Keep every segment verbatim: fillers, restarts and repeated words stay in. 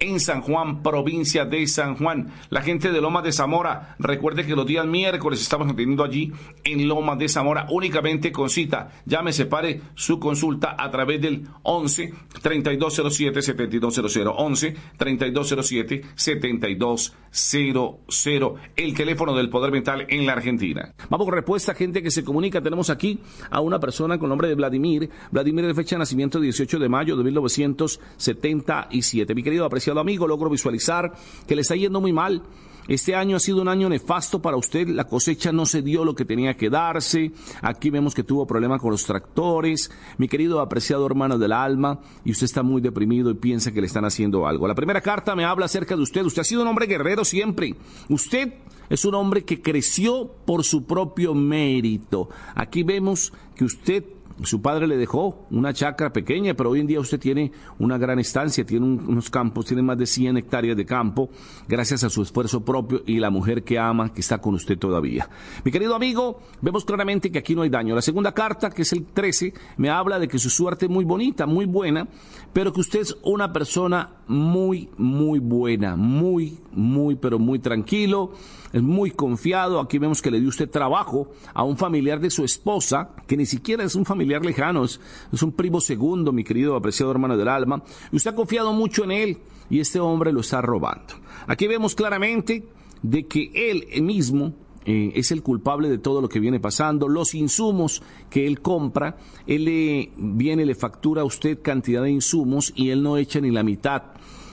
en San Juan, provincia de San Juan. La gente de Lomas de Zamora, recuerde que los días miércoles estamos atendiendo allí en Lomas de Zamora, únicamente con cita. Llame, separe su consulta a través del once, treinta y dos cero siete, setenta y dos cero cero, once, treinta y dos cero siete, setenta y dos cero cero, el teléfono del Poder Mental en la Argentina. Vamos con respuesta, gente que se comunica. Tenemos aquí a una persona con nombre de Vladimir. Vladimir, de fecha de nacimiento dieciocho de mayo de mil novecientos setenta y siete. Mi querido apreciado amigo, logro visualizar que le está yendo muy mal. Este año ha sido un año nefasto para usted, la cosecha no se dio lo que tenía que darse, aquí vemos que tuvo problemas con los tractores, mi querido apreciado hermano del alma, y usted está muy deprimido y piensa que le están haciendo algo. La primera carta me habla acerca de usted, usted ha sido un hombre guerrero siempre, usted es un hombre que creció por su propio mérito. Aquí vemos que usted, su padre le dejó una chacra pequeña, pero hoy en día usted tiene una gran estancia, tiene un, unos campos, tiene más de cien hectáreas de campo, gracias a su esfuerzo propio y la mujer que ama, que está con usted todavía. Mi querido amigo, vemos claramente que aquí no hay daño. La segunda carta, que es el trece, me habla de que su suerte es muy bonita, muy buena, pero que usted es una persona muy, muy buena, muy, muy, pero muy tranquilo, es muy confiado. Aquí vemos que le dio usted trabajo a un familiar de su esposa, que ni siquiera es un familiar lejano, es, es un primo segundo, mi querido apreciado hermano del alma, y usted ha confiado mucho en él, y este hombre lo está robando. Aquí vemos claramente de que él mismo eh, es el culpable de todo lo que viene pasando. Los insumos que él compra, él le viene, le factura a usted cantidad de insumos, y él no echa ni la mitad.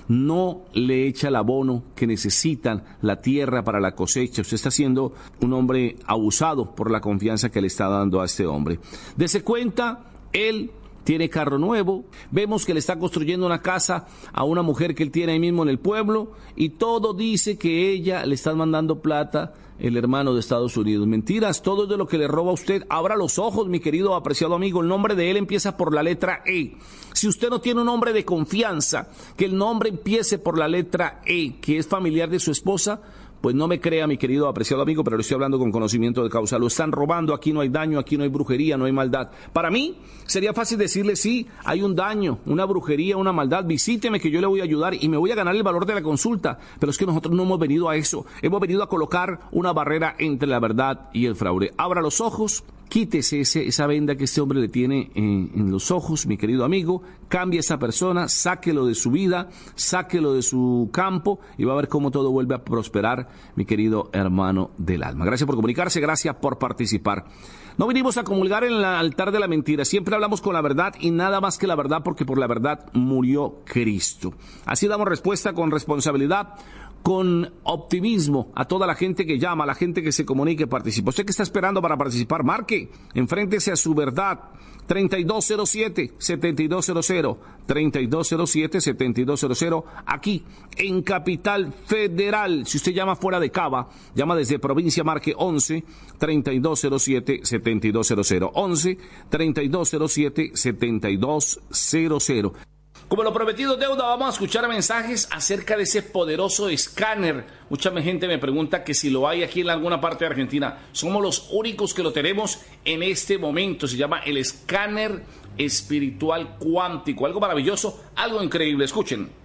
No le echa el abono que necesitan, la tierra para la cosecha. Usted está siendo un hombre abusado por la confianza que le está dando a este hombre. Dese cuenta, él tiene carro nuevo, vemos que le está construyendo una casa a una mujer que él tiene ahí mismo en el pueblo, y todo dice que ella le está mandando plata, el hermano de Estados Unidos. Mentiras, todo es de lo que le roba a usted. Abra los ojos, mi querido apreciado amigo, el nombre de él empieza por la letra E. Si usted no tiene un hombre de confianza, que el nombre empiece por la letra E, que es familiar de su esposa, pues no me crea, mi querido apreciado amigo, pero le estoy hablando con conocimiento de causa. Lo están robando, aquí no hay daño, aquí no hay brujería, no hay maldad. Para mí sería fácil decirle, sí, hay un daño, una brujería, una maldad, visíteme que yo le voy a ayudar y me voy a ganar el valor de la consulta. Pero es que nosotros no hemos venido a eso, hemos venido a colocar una barrera entre la verdad y el fraude. Abra los ojos, quítese ese, esa venda que este hombre le tiene en, en los ojos, mi querido amigo, cambie a esa persona, sáquelo de su vida, sáquelo de su campo, y va a ver cómo todo vuelve a prosperar, mi querido hermano del alma. Gracias por comunicarse, gracias por participar. No vinimos a comulgar en el altar de la mentira, siempre hablamos con la verdad y nada más que la verdad, porque por la verdad murió Cristo. Así damos respuesta con responsabilidad, con optimismo a toda la gente que llama, a la gente que se comunica y participa. ¿Usted qué está esperando para participar? Marque, enfréntese a su verdad. treinta y dos cero siete, setenta y dos cero cero, treinta y dos cero siete, setenta y dos cero cero, aquí en Capital Federal. Si usted llama fuera de Cava, llama desde provincia, marque once, treinta y dos cero siete, setenta y dos cero cero, once, treinta y dos cero siete, setenta y dos cero cero. Como lo prometido deuda, vamos a escuchar mensajes acerca de ese poderoso escáner. Mucha gente me pregunta que si lo hay aquí en alguna parte de Argentina. Somos los únicos que lo tenemos en este momento. Se llama el escáner espiritual cuántico. Algo maravilloso, algo increíble. Escuchen.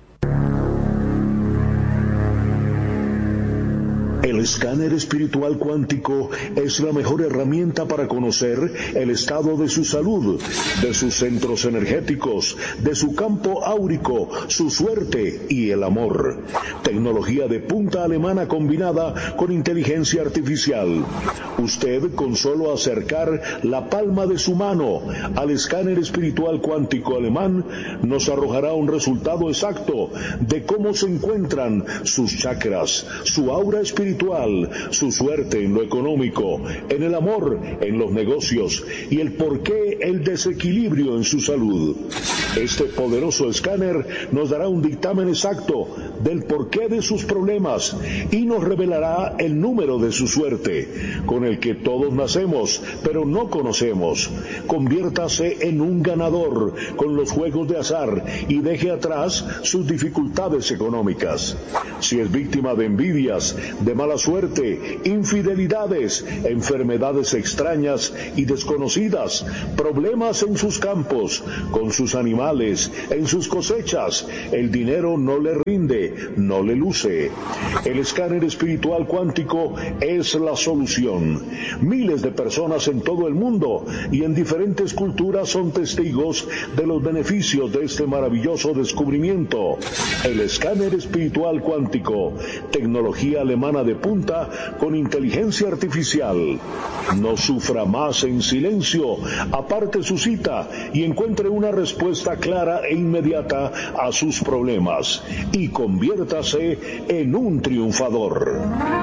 El escáner espiritual cuántico es la mejor herramienta para conocer el estado de su salud, de sus centros energéticos, de su campo áurico, su suerte y el amor. Tecnología de punta alemana combinada con inteligencia artificial. Usted, con solo acercar la palma de su mano al escáner espiritual cuántico alemán, nos arrojará un resultado exacto de cómo se encuentran sus chakras, su aura espiritual, su suerte en lo económico, en el amor, en los negocios y el porqué el desequilibrio en su salud. Este poderoso escáner nos dará un dictamen exacto del porqué de sus problemas y nos revelará el número de su suerte, con el que todos nacemos, pero no conocemos. Conviértase en un ganador con los juegos de azar y deje atrás sus dificultades económicas. Si es víctima de envidias, de mala suerte, infidelidades, enfermedades extrañas y desconocidas, problemas en sus campos, con sus animales, en sus cosechas. El dinero no le rinde, no le luce. El escáner espiritual cuántico es la solución. Miles de personas en todo el mundo y en diferentes culturas son testigos de los beneficios de este maravilloso descubrimiento. El escáner espiritual cuántico, tecnología alemana de punta con inteligencia artificial. No sufra más en silencio, aparte su cita y encuentre una respuesta clara e inmediata a sus problemas y conviértase en un triunfador.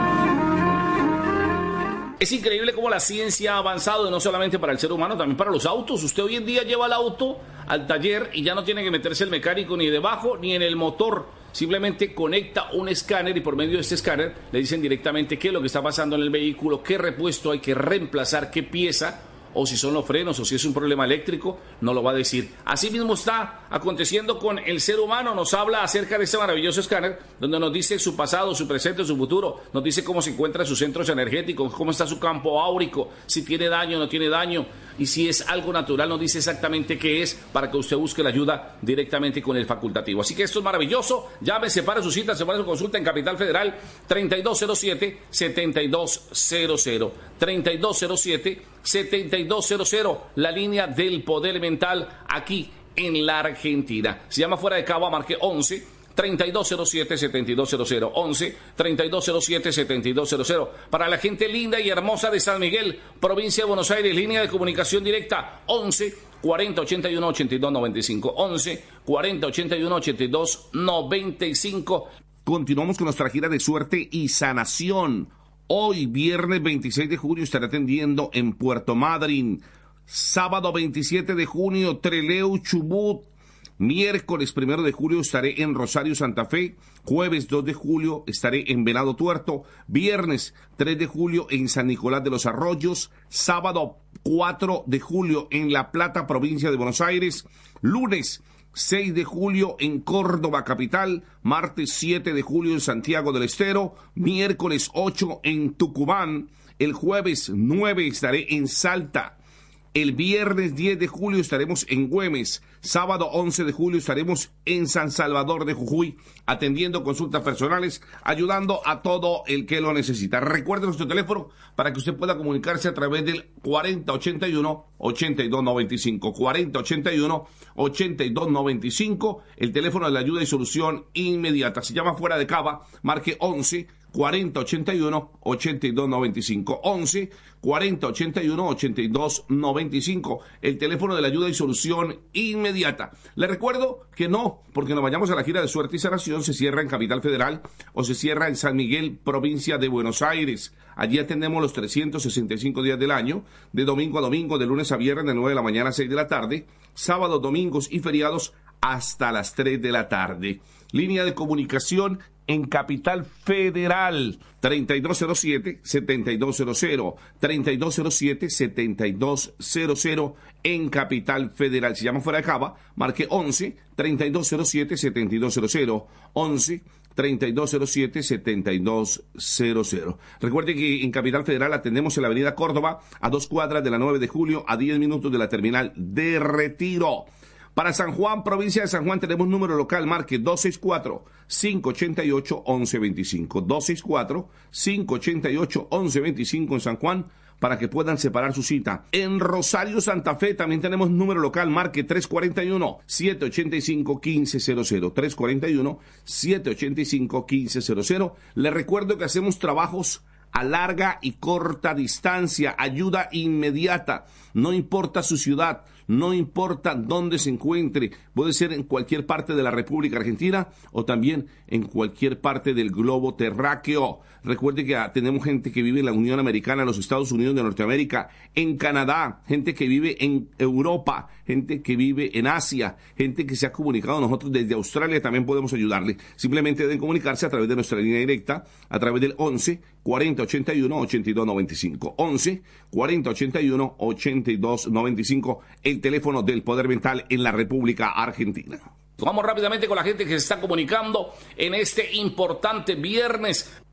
Es increíble cómo la ciencia ha avanzado, no solamente para el ser humano, también para los autos. Usted hoy en día lleva el auto al taller y ya no tiene que meterse el mecánico ni debajo ni en el motor. Simplemente conecta un escáner y por medio de este escáner le dicen directamente qué es lo que está pasando en el vehículo, qué repuesto hay que reemplazar, qué pieza, o si son los frenos, o si es un problema eléctrico, no lo va a decir. Así mismo está aconteciendo con el ser humano. Nos habla acerca de este maravilloso escáner, donde nos dice su pasado, su presente, su futuro, nos dice cómo se encuentran sus centros energéticos, cómo está su campo áurico, si tiene daño o no tiene daño, y si es algo natural, nos dice exactamente qué es, para que usted busque la ayuda directamente con el facultativo. Así que esto es maravilloso. Llame, separe su cita, separe su consulta en Capital Federal, treinta y dos cero siete, setenta y dos cero cero, treinta y dos cero siete, setenta y dos cero cero, la línea del poder mental aquí en la Argentina. Se llama fuera de Cava, marque once, treinta y dos cero siete, setenta y dos cero cero, once, treinta y dos cero siete, setenta y dos cero cero. Para la gente linda y hermosa de San Miguel, provincia de Buenos Aires, línea de comunicación directa, once, cuarenta, ochenta y uno, ochenta y dos, noventa y cinco, once, cuarenta, ochenta y uno, ochenta y dos, noventa y cinco. Continuamos con nuestra gira de suerte y sanación. Hoy, viernes veintiséis de junio, estaré atendiendo en Puerto Madryn. Sábado veintisiete de junio, Trelew, Chubut. Miércoles primero de julio estaré en Rosario, Santa Fe. Jueves dos de julio estaré en Venado Tuerto. Viernes tres de julio en San Nicolás de los Arroyos. Sábado cuatro de julio en La Plata, provincia de Buenos Aires. Lunes seis de julio en Córdoba capital, martes siete de julio en Santiago del Estero, miércoles ocho en Tucumán, el jueves nueve estaré en Salta, el viernes diez de julio estaremos en Güemes, sábado once de julio estaremos en San Salvador de Jujuy, atendiendo consultas personales, ayudando a todo el que lo necesita. Recuerde nuestro teléfono para que usted pueda comunicarse a través del cuarenta ochenta y uno, ochenta y dos noventa y cinco, cuarenta ochenta y uno, ochenta y dos noventa y cinco, el teléfono de la ayuda y solución inmediata. Se llama fuera de Cava, marque once, cuarenta ochenta y uno, ochenta y dos noventa y cinco, once, cuarenta ochenta y uno, ochenta y dos noventa y cinco, el teléfono de la ayuda y solución inmediata. Le recuerdo que no, porque nos vayamos a la gira de suerte y sanación, se cierra en Capital Federal o se cierra en San Miguel, provincia de Buenos Aires. Allí atendemos los trescientos sesenta y cinco días del año, de domingo a domingo, de lunes a viernes, de nueve de la mañana a seis de la tarde, sábados, domingos y feriados hasta las tres de la tarde. Línea de comunicación en Capital Federal, treinta y dos cero siete, setenta y dos cero cero, treinta y dos cero siete, setenta y dos cero cero en Capital Federal. Se llama fuera de Cava, marque once, treinta y dos cero siete, setenta y dos cero cero, once, treinta y dos cero siete, setenta y dos cero cero. Recuerde que en Capital Federal atendemos en la avenida Córdoba, a dos cuadras de la nueve de julio, a diez minutos de la terminal de Retiro. Para San Juan, provincia de San Juan, tenemos número local, marque dos seis cuatro, cinco ocho ocho, once veinticinco, dos seis cuatro, cinco ocho ocho, once veinticinco en San Juan, para que puedan separar su cita. En Rosario, Santa Fe, también tenemos número local, marque tres cuarenta y uno, siete ochenta y cinco, quince cero cero, tres cuarenta y uno, siete ochenta y cinco, quince cero cero. Les recuerdo que hacemos trabajos a larga y corta distancia, ayuda inmediata, no importa su ciudad, no importa dónde se encuentre, puede ser en cualquier parte de la República Argentina o también en cualquier parte del globo terráqueo. Recuerde que tenemos gente que vive en la Unión Americana, en los Estados Unidos de Norteamérica, en Canadá, gente que vive en Europa, gente que vive en Asia, gente que se ha comunicado a nosotros desde Australia, también podemos ayudarle. Simplemente deben comunicarse a través de nuestra línea directa, a través del once, cuarenta ochenta y uno, ochenta y dos noventa y cinco, once, cuarenta ochenta y uno, ochenta y dos noventa y cinco, el teléfono del Poder Mental en la República Argentina. Vamos rápidamente con la gente que se está comunicando en este importante viernes.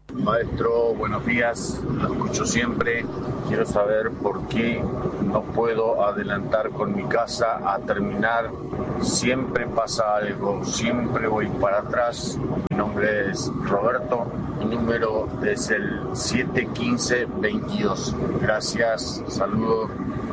Maestro, buenos días, lo escucho siempre. Quiero saber por qué no puedo adelantar con mi casa a terminar. Siempre pasa algo, siempre voy para atrás. Mi nombre es Roberto, mi número es el siete uno cinco veintidós. Gracias, saludos.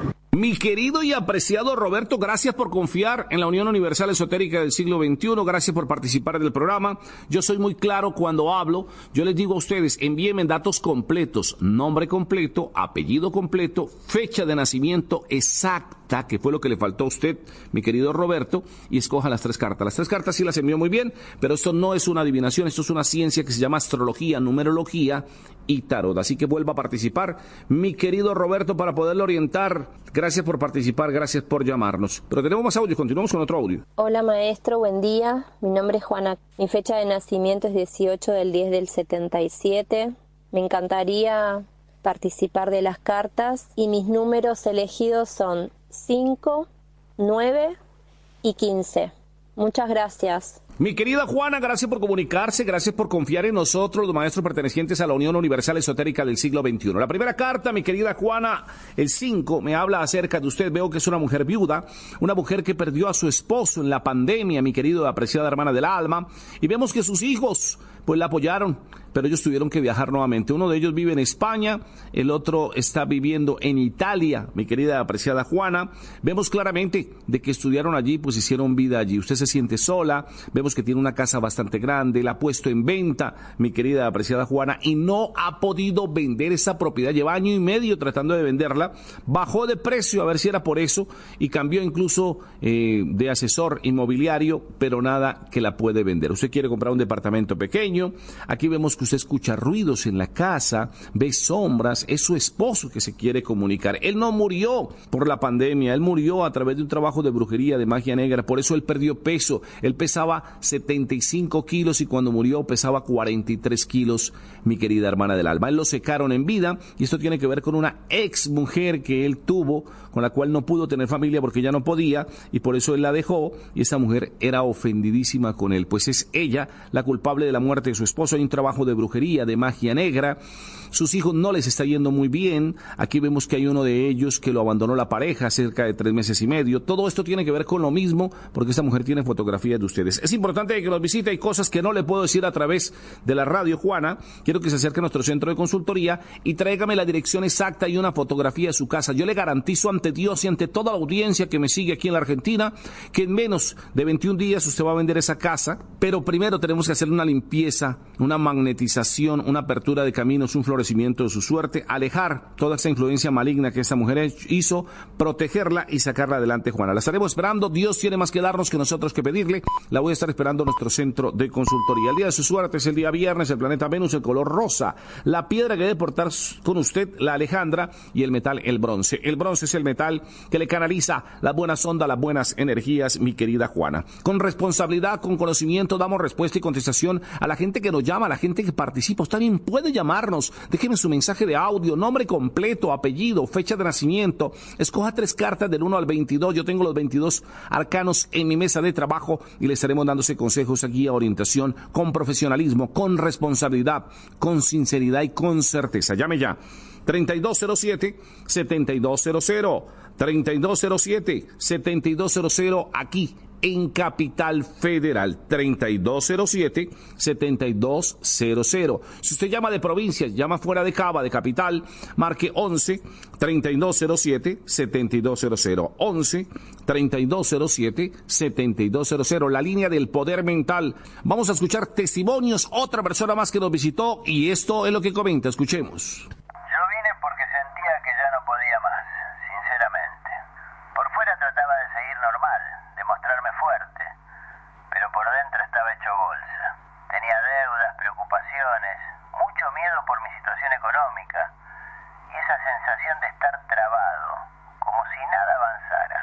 Mi querido y apreciado Roberto, gracias por confiar en la Unión Universal Esotérica del siglo veintiuno, gracias por participar del programa. Yo soy muy claro cuando hablo, yo les digo a ustedes, envíenme datos completos, nombre completo, apellido completo, fecha de nacimiento exacta, que fue lo que le faltó a usted, mi querido Roberto, y escoja las tres cartas. Las tres cartas sí las envió muy bien, pero esto no es una adivinación, esto es una ciencia que se llama astrología, numerología y tarot. Así que vuelva a participar, mi querido Roberto, para poderlo orientar. Gracias por participar, gracias por llamarnos. Pero tenemos más audio, continuamos con otro audio. Hola maestro, buen día. Mi nombre es Juana. Mi fecha de nacimiento es dieciocho del diez del setenta y siete. Me encantaría participar de las cartas y mis números elegidos son cinco, nueve y quince. Muchas gracias. Mi querida Juana, gracias por comunicarse, gracias por confiar en nosotros, los maestros pertenecientes a la Unión Universal Esotérica del siglo veintiuno. La primera carta, mi querida Juana, el cinco, me habla acerca de usted. Veo que es una mujer viuda, una mujer que perdió a su esposo en la pandemia, mi querido apreciada hermana del alma, y vemos que sus hijos pues la apoyaron, pero ellos tuvieron que viajar nuevamente. Uno de ellos vive en España, el otro está viviendo en Italia, mi querida apreciada Juana. Vemos claramente de que estudiaron allí, pues hicieron vida allí. Usted se siente sola, vemos que tiene una casa bastante grande, la ha puesto en venta, mi querida apreciada Juana, y no ha podido vender esa propiedad. Lleva año y medio tratando de venderla, bajó de precio a ver si era por eso, y cambió incluso eh, de asesor inmobiliario, pero nada que la puede vender. Usted quiere comprar un departamento pequeño. Aquí vemos que usted escucha ruidos en la casa, ve sombras, es su esposo que se quiere comunicar. Él no murió por la pandemia, él murió a través de un trabajo de brujería, de magia negra, por eso él perdió peso. Él pesaba setenta y cinco kilos y cuando murió pesaba cuarenta y tres kilos, mi querida hermana del alma. Él lo secaron en vida y esto tiene que ver con una ex mujer que él tuvo, con la cual no pudo tener familia porque ya no podía y por eso él la dejó, y esa mujer era ofendidísima con él, pues es ella la culpable de la muerte de su esposo. Hay un trabajo de brujería, de magia negra. Sus hijos no les está yendo muy bien. Aquí vemos que hay uno de ellos que lo abandonó la pareja cerca de tres meses y medio. Todo esto tiene que ver con lo mismo porque esta mujer tiene fotografías de ustedes. Es importante que nos visite. Hay cosas que no le puedo decir a través de la radio, Juana. Quiero que se acerque a nuestro centro de consultoría y tráigame la dirección exacta y una fotografía de su casa. Yo le garantizo ante Dios y ante toda la audiencia que me sigue aquí en la Argentina que en menos de veintiún días usted va a vender esa casa, pero primero tenemos que hacer una limpieza, una magnetización, una apertura de caminos, un florecimiento de su suerte, alejar toda esa influencia maligna que esta mujer hizo, protegerla y sacarla adelante, Juana. La estaremos esperando. Dios tiene más que darnos que nosotros que pedirle. La voy a estar esperando en nuestro centro de consultoría. El día de su suerte es el día viernes, el planeta Venus, el color rosa, la piedra que debe portar con usted, la Alejandra, y el metal, el bronce. El bronce es el metal que le canaliza las buenas ondas, las buenas energías, mi querida Juana. Con responsabilidad, con conocimiento, damos respuesta y contestación a la gente que nos llama, a la gente que participa. Usted también puede llamarnos, déjeme su mensaje de audio, nombre completo, apellido, fecha de nacimiento, escoja tres cartas del uno al veintidós, yo tengo los veintidós arcanos en mi mesa de trabajo y le estaremos dándose consejos, guía, orientación, con profesionalismo, con responsabilidad, con sinceridad y con certeza. Llame ya, treinta y dos cero siete, setenta y dos cero cero, treinta y dos cero siete, setenta y dos cero cero, aquí en Capital Federal, treinta y dos cero siete, setenta y dos cero cero. Si usted llama de provincias, llama fuera de Cava, de Capital, marque once, treinta y dos cero siete, setenta y dos cero cero, once, treinta y dos cero siete, setenta y dos cero cero, la línea del poder mental. Vamos a escuchar testimonios, otra persona más que nos visitó y esto es lo que comenta, escuchemos. Yo vine porque sentía que ya no podía más, sinceramente. Por fuera trataba de seguir normal, de mostrarme fuerte, pero por dentro estaba hecho bolsa. Tenía deudas, preocupaciones, mucho miedo por mi situación económica y esa sensación de estar trabado, como si nada avanzara.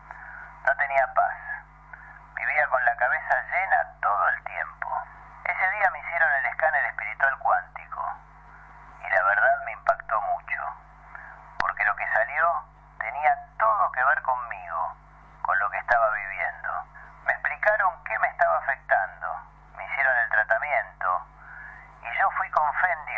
No tenía paz, vivía con la cabeza llena todo el tiempo. Ese día me hicieron el escáner espiritual cuántico y la verdad me impactó mucho, porque lo que salió tenía todo que ver conmigo, con lo que estaba viviendo. Me explicaron qué me estaba afectando, me hicieron el tratamiento y yo fui con fe en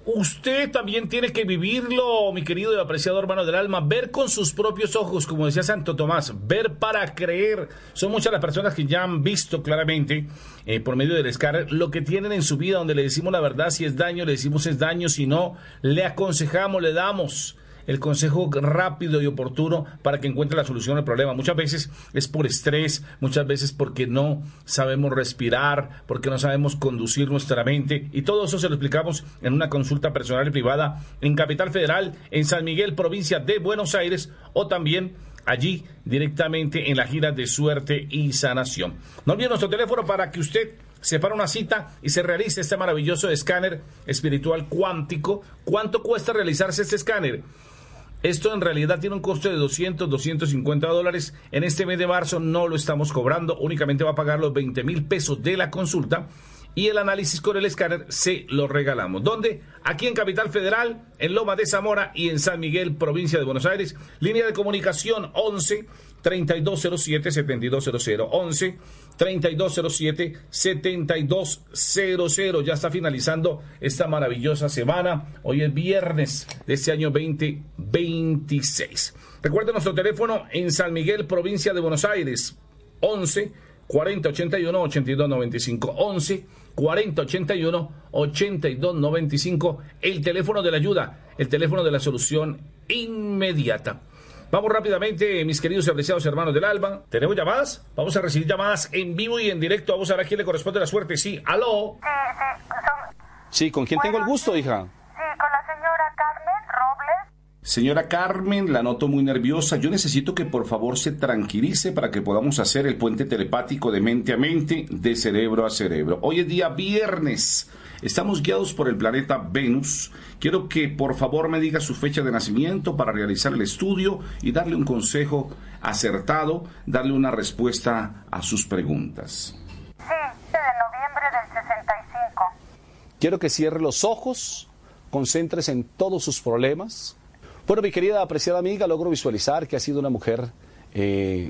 Usted también tiene que vivirlo, mi querido y apreciado hermano del alma, ver con sus propios ojos, como decía Santo Tomás, ver para creer. Son muchas las personas que ya han visto claramente, eh, por medio del escáner, lo que tienen en su vida, donde le decimos la verdad, si es daño, le decimos es daño, si no, le aconsejamos, le damos el consejo rápido y oportuno para que encuentre la solución al problema. Muchas veces es por estrés, muchas veces porque no sabemos respirar, porque no sabemos conducir nuestra mente, y todo eso se lo explicamos en una consulta personal y privada en Capital Federal, en San Miguel, provincia de Buenos Aires, o también allí directamente en la gira de suerte y sanación. No olvide nuestro teléfono para que usted separa una cita y se realice este maravilloso escáner espiritual cuántico. ¿Cuánto cuesta realizarse este escáner? Esto en realidad tiene un costo de doscientos, doscientos cincuenta dólares. En este mes de marzo no lo estamos cobrando, únicamente va a pagar los veinte mil pesos de la consulta, y el análisis con el escáner se lo regalamos. ¿Dónde? Aquí en Capital Federal, en Loma de Zamora y en San Miguel, provincia de Buenos Aires. Línea de comunicación once, treinta y dos cero siete, setenta y dos cero cero. once, treinta y dos cero siete, setenta y dos cero cero. Ya está finalizando esta maravillosa semana. Hoy es viernes de este año veinte veintiséis. Recuerden nuestro teléfono en San Miguel, provincia de Buenos Aires. once, cuarenta, ochenta y uno, ochenta y dos noventa y cinco. once, cuarenta, ochenta y uno, ochenta y dos noventa y cinco. El teléfono de la ayuda, el teléfono de la solución inmediata. Vamos rápidamente, mis queridos y apreciados hermanos del alma. ¿Tenemos llamadas? Vamos a recibir llamadas en vivo y en directo. Vamos a ver a quién le corresponde la suerte. Sí, aló. Sí, sí. Son... Sí, ¿con quién bueno, tengo el gusto, hija? Sí, con la señora Carmen Robles. Señora Carmen, la noto muy nerviosa. Yo necesito que por favor se tranquilice para que podamos hacer el puente telepático de mente a mente, de cerebro a cerebro. Hoy es día viernes. Estamos guiados por el planeta Venus. Quiero que por favor me diga su fecha de nacimiento para realizar el estudio y darle un consejo acertado, darle una respuesta a sus preguntas. Sí, de noviembre del sesenta y cinco. Quiero que cierre los ojos, concéntrese en todos sus problemas. Bueno, mi querida apreciada amiga, logro visualizar que ha sido una mujer eh,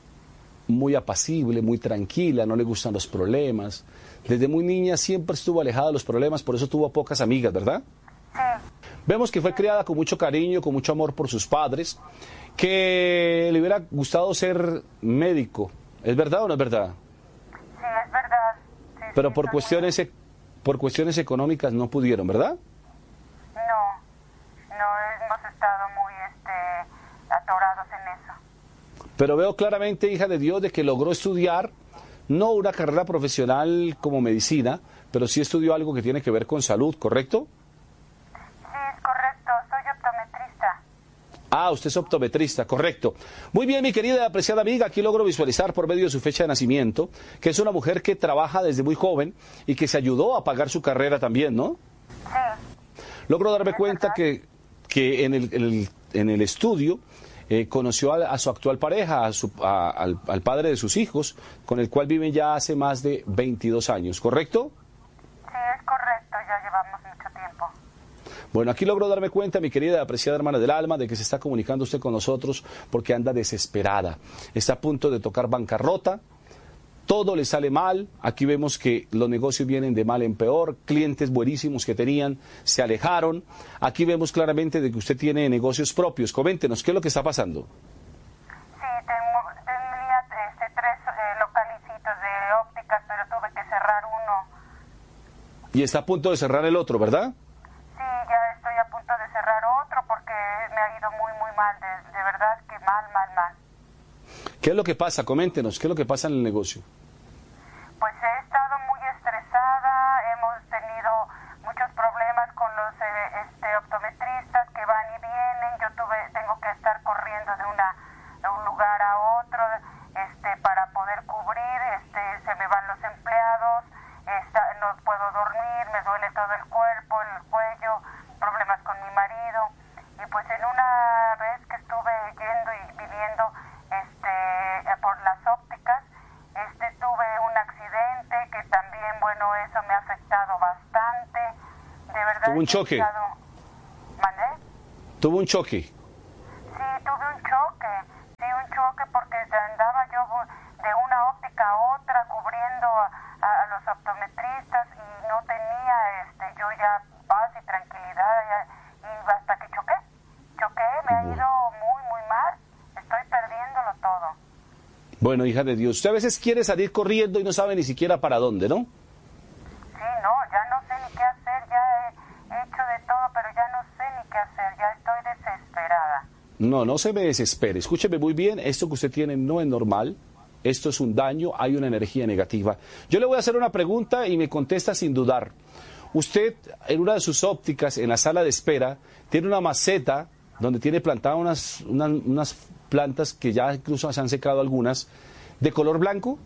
muy apacible, muy tranquila, no le gustan los problemas. Desde muy niña siempre estuvo alejada de los problemas, por eso tuvo pocas amigas, ¿verdad? Sí. Vemos que fue criada con mucho cariño, con mucho amor por sus padres, que le hubiera gustado ser médico. ¿Es verdad o no es verdad? Sí, es verdad. Sí, Pero sí, por cuestiones, e- por cuestiones económicas no pudieron, ¿verdad? No, no hemos estado muy este, atorados en eso. Pero veo claramente, hija de Dios, de que logró estudiar, no una carrera profesional como medicina, pero sí estudió algo que tiene que ver con salud, ¿correcto? Sí, es correcto, soy optometrista. Ah, usted es optometrista, correcto. Muy bien, mi querida y apreciada amiga, aquí logro visualizar por medio de su fecha de nacimiento que es una mujer que trabaja desde muy joven y que se ayudó a pagar su carrera también, ¿no? Sí. Logro darme cuenta que, que en, el, en, el, en el estudio eh, conoció a, a su actual pareja, a su, a, al, al padre de sus hijos, con el cual viven ya hace más de veintidós años, ¿correcto? Sí, es correcto, ya llevamos mucho tiempo. Bueno, aquí logro darme cuenta, mi querida y apreciada hermana del alma, de que se está comunicando usted con nosotros porque anda desesperada. Está a punto de tocar bancarrota, todo le sale mal. Aquí vemos que los negocios vienen de mal en peor, clientes buenísimos que tenían se alejaron. Aquí vemos claramente de que usted tiene negocios propios. Coméntenos, ¿qué es lo que está pasando? Sí, tengo, tenía este, tres eh, localicitos de ópticas, pero tuve que cerrar uno. Y está a punto de cerrar el otro, ¿verdad? Sí, ya estoy a punto de cerrar otro porque me ha ido muy, muy mal. De, de verdad que mal, mal, mal. ¿Qué es lo que pasa? Coméntenos, ¿qué es lo que pasa en el negocio? Pues he estado muy estresada, hemos tenido muchos problemas con los eh, este, optometristas que van y vienen. Yo tuve, tengo que estar corriendo de, una, de un lugar a otro este, para poder cubrir, este, se me van los empleados, está, no puedo dormir, me duele todo el cuerpo, el cuello, problemas con mi marido. Y pues en una vez que estuve yendo y viniendo este, por las ópticas, este, tuve un accidente que también, bueno, eso me ha afectado bastante. De verdad. ¿Tuvo un choque? Estado... ¿Mandé? ¿Tuvo un choque? Sí, tuve un choque. Sí, un choque porque andaba yo de una óptica a otra cubriendo a, a, a los optometristas y no tenía este, yo ya paz y tranquilidad Bueno, hija de Dios, usted a veces quiere salir corriendo y no sabe ni siquiera para dónde, ¿no? Sí, no, ya no sé ni qué hacer, ya he, he hecho de todo, pero ya no sé ni qué hacer, ya estoy desesperada. No, no se me desespere, escúcheme muy bien, esto que usted tiene no es normal, esto es un daño, hay una energía negativa. Yo le voy a hacer una pregunta y me contesta sin dudar. Usted, en una de sus ópticas, en la sala de espera, tiene una maceta donde tiene plantadas unas, unas, unas plantas que ya incluso se han secado algunas, de color blanco.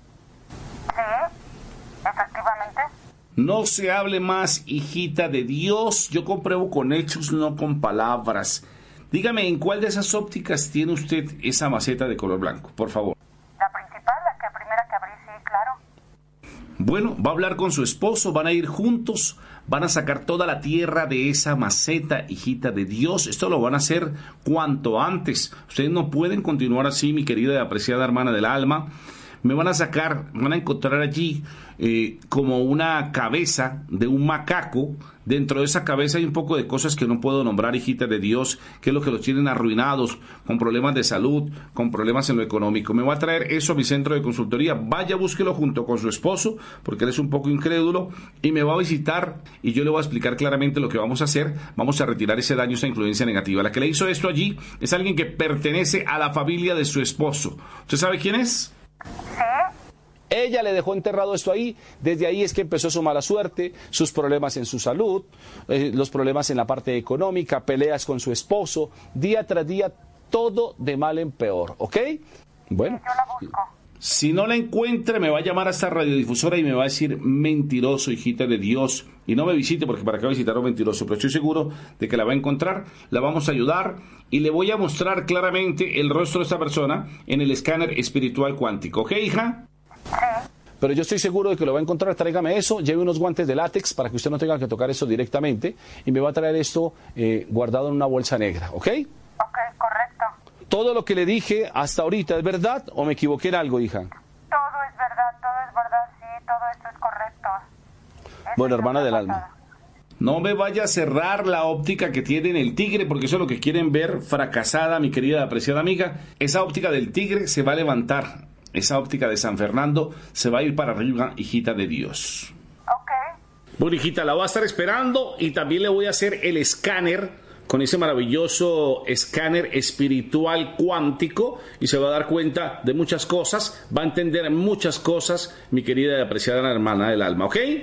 Sí, efectivamente. No se hable más, hijita de Dios. Yo compruebo con hechos, no con palabras. Dígame, ¿en cuál de esas ópticas tiene usted esa maceta de color blanco? Por favor. La principal, la que primera que abrí, sí, claro. Bueno, va a hablar con su esposo, van a ir juntos, van a sacar toda la tierra de esa maceta, hijita de Dios. Esto lo van a hacer cuanto antes. Ustedes no pueden continuar así, mi querida y apreciada hermana del alma. Me van a sacar, van a encontrar allí eh, como una cabeza de un macaco. Dentro de esa cabeza hay un poco de cosas que no puedo nombrar, hijita de Dios, que es lo que los tienen arruinados, con problemas de salud, con problemas en lo económico. Me va a traer eso a mi centro de consultoría. Vaya, búsquelo junto con su esposo, porque él es un poco incrédulo, y me va a visitar, y yo le voy a explicar claramente lo que vamos a hacer. Vamos a retirar ese daño, esa influencia negativa. La que le hizo esto allí es alguien que pertenece a la familia de su esposo. ¿Usted sabe quién es? Ella le dejó enterrado esto ahí, desde ahí es que empezó su mala suerte, sus problemas en su salud, eh, los problemas en la parte económica, peleas con su esposo, día tras día, todo de mal en peor, ¿ok? Bueno. Yo la busco. Si no la encuentra, me va a llamar a esta radiodifusora y me va a decir mentiroso, hijita de Dios. Y no me visite, porque para qué visitar a un mentiroso, pero estoy seguro de que la va a encontrar, la vamos a ayudar y le voy a mostrar claramente el rostro de esta persona en el escáner espiritual cuántico. ¿Ok, hija? Pero yo estoy seguro de que lo va a encontrar. Tráigame eso, lleve unos guantes de látex para que usted no tenga que tocar eso directamente y me va a traer esto eh, guardado en una bolsa negra, ¿ok? Ok, correcto. ¿Todo lo que le dije hasta ahorita es verdad o me equivoqué en algo, hija? Todo es verdad, todo es verdad, sí, todo esto es correcto. Eso Bueno, es hermana lo que del ha alma. pasado. No me vaya a cerrar la óptica que tiene en el tigre, porque eso es lo que quieren ver fracasada, mi querida apreciada amiga. Esa óptica del tigre se va a levantar. Esa óptica de San Fernando se va a ir para arriba, hijita de Dios. Ok. Bueno, hijita, la voy a estar esperando y también le voy a hacer el escáner con ese maravilloso escáner espiritual cuántico y se va a dar cuenta de muchas cosas, va a entender muchas cosas, mi querida y apreciada hermana del alma, ¿ok? Sí,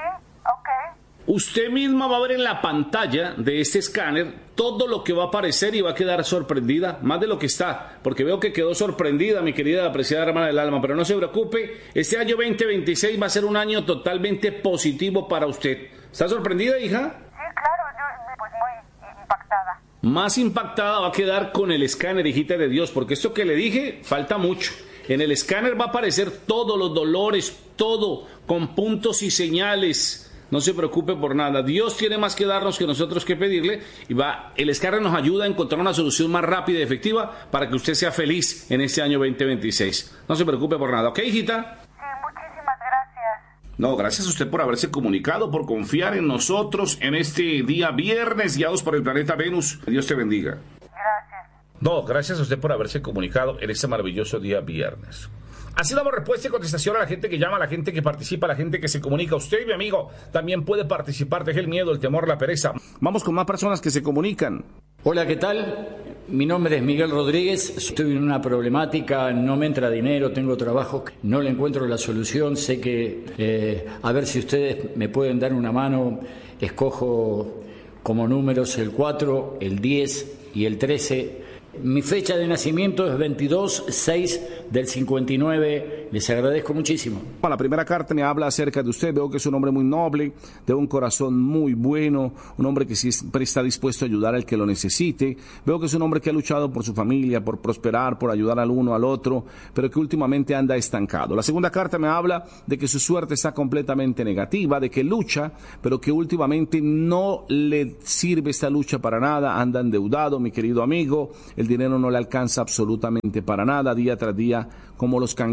ok. Usted misma va a ver en la pantalla de este escáner todo lo que va a aparecer y va a quedar sorprendida, más de lo que está, porque veo que quedó sorprendida, mi querida y apreciada hermana del alma, pero no se preocupe, este año veinte veintiséis va a ser un año totalmente positivo para usted. ¿Está sorprendida, hija? Sí, claro, yo pues muy impactada. Más impactada va a quedar con el escáner, hijita de Dios, porque esto que le dije falta mucho. En el escáner va a aparecer todos los dolores, todo, con puntos y señales. No se preocupe por nada. Dios tiene más que darnos que nosotros que pedirle. Y va, el escáner nos ayuda a encontrar una solución más rápida y efectiva para que usted sea feliz en este año veinte veintiséis. No se preocupe por nada. ¿Ok, hijita? Sí, muchísimas gracias. No, gracias a usted por haberse comunicado, por confiar en nosotros en este día viernes, guiados por el planeta Venus. Dios te bendiga. Gracias. No, gracias a usted por haberse comunicado en este maravilloso día viernes. Así damos respuesta y contestación a la gente que llama, a la gente que participa, a la gente que se comunica. Usted, mi amigo, también puede participar. Deje el miedo, el temor, la pereza. Vamos con más personas que se comunican. Hola, ¿qué tal? Mi nombre es Miguel Rodríguez. Estoy en una problemática, no me entra dinero, tengo trabajo, no le encuentro la solución. Sé que, eh, a ver si ustedes me pueden dar una mano. Escojo como números el cuatro, el diez y el trece. Mi fecha de nacimiento es veintidós seis del cincuenta y nueve. Les agradezco muchísimo. La primera carta me habla acerca de usted. Veo que es un hombre muy noble, de un corazón muy bueno, un hombre que siempre está dispuesto a ayudar al que lo necesite. Veo que es un hombre que ha luchado por su familia, por prosperar, por ayudar al uno al otro, pero que últimamente anda estancado. La segunda carta me habla de que su suerte está completamente negativa, de que lucha, pero que últimamente no le sirve esta lucha para nada. Anda endeudado, mi querido amigo. El dinero no le alcanza absolutamente para nada, día tras día, como los cangrejos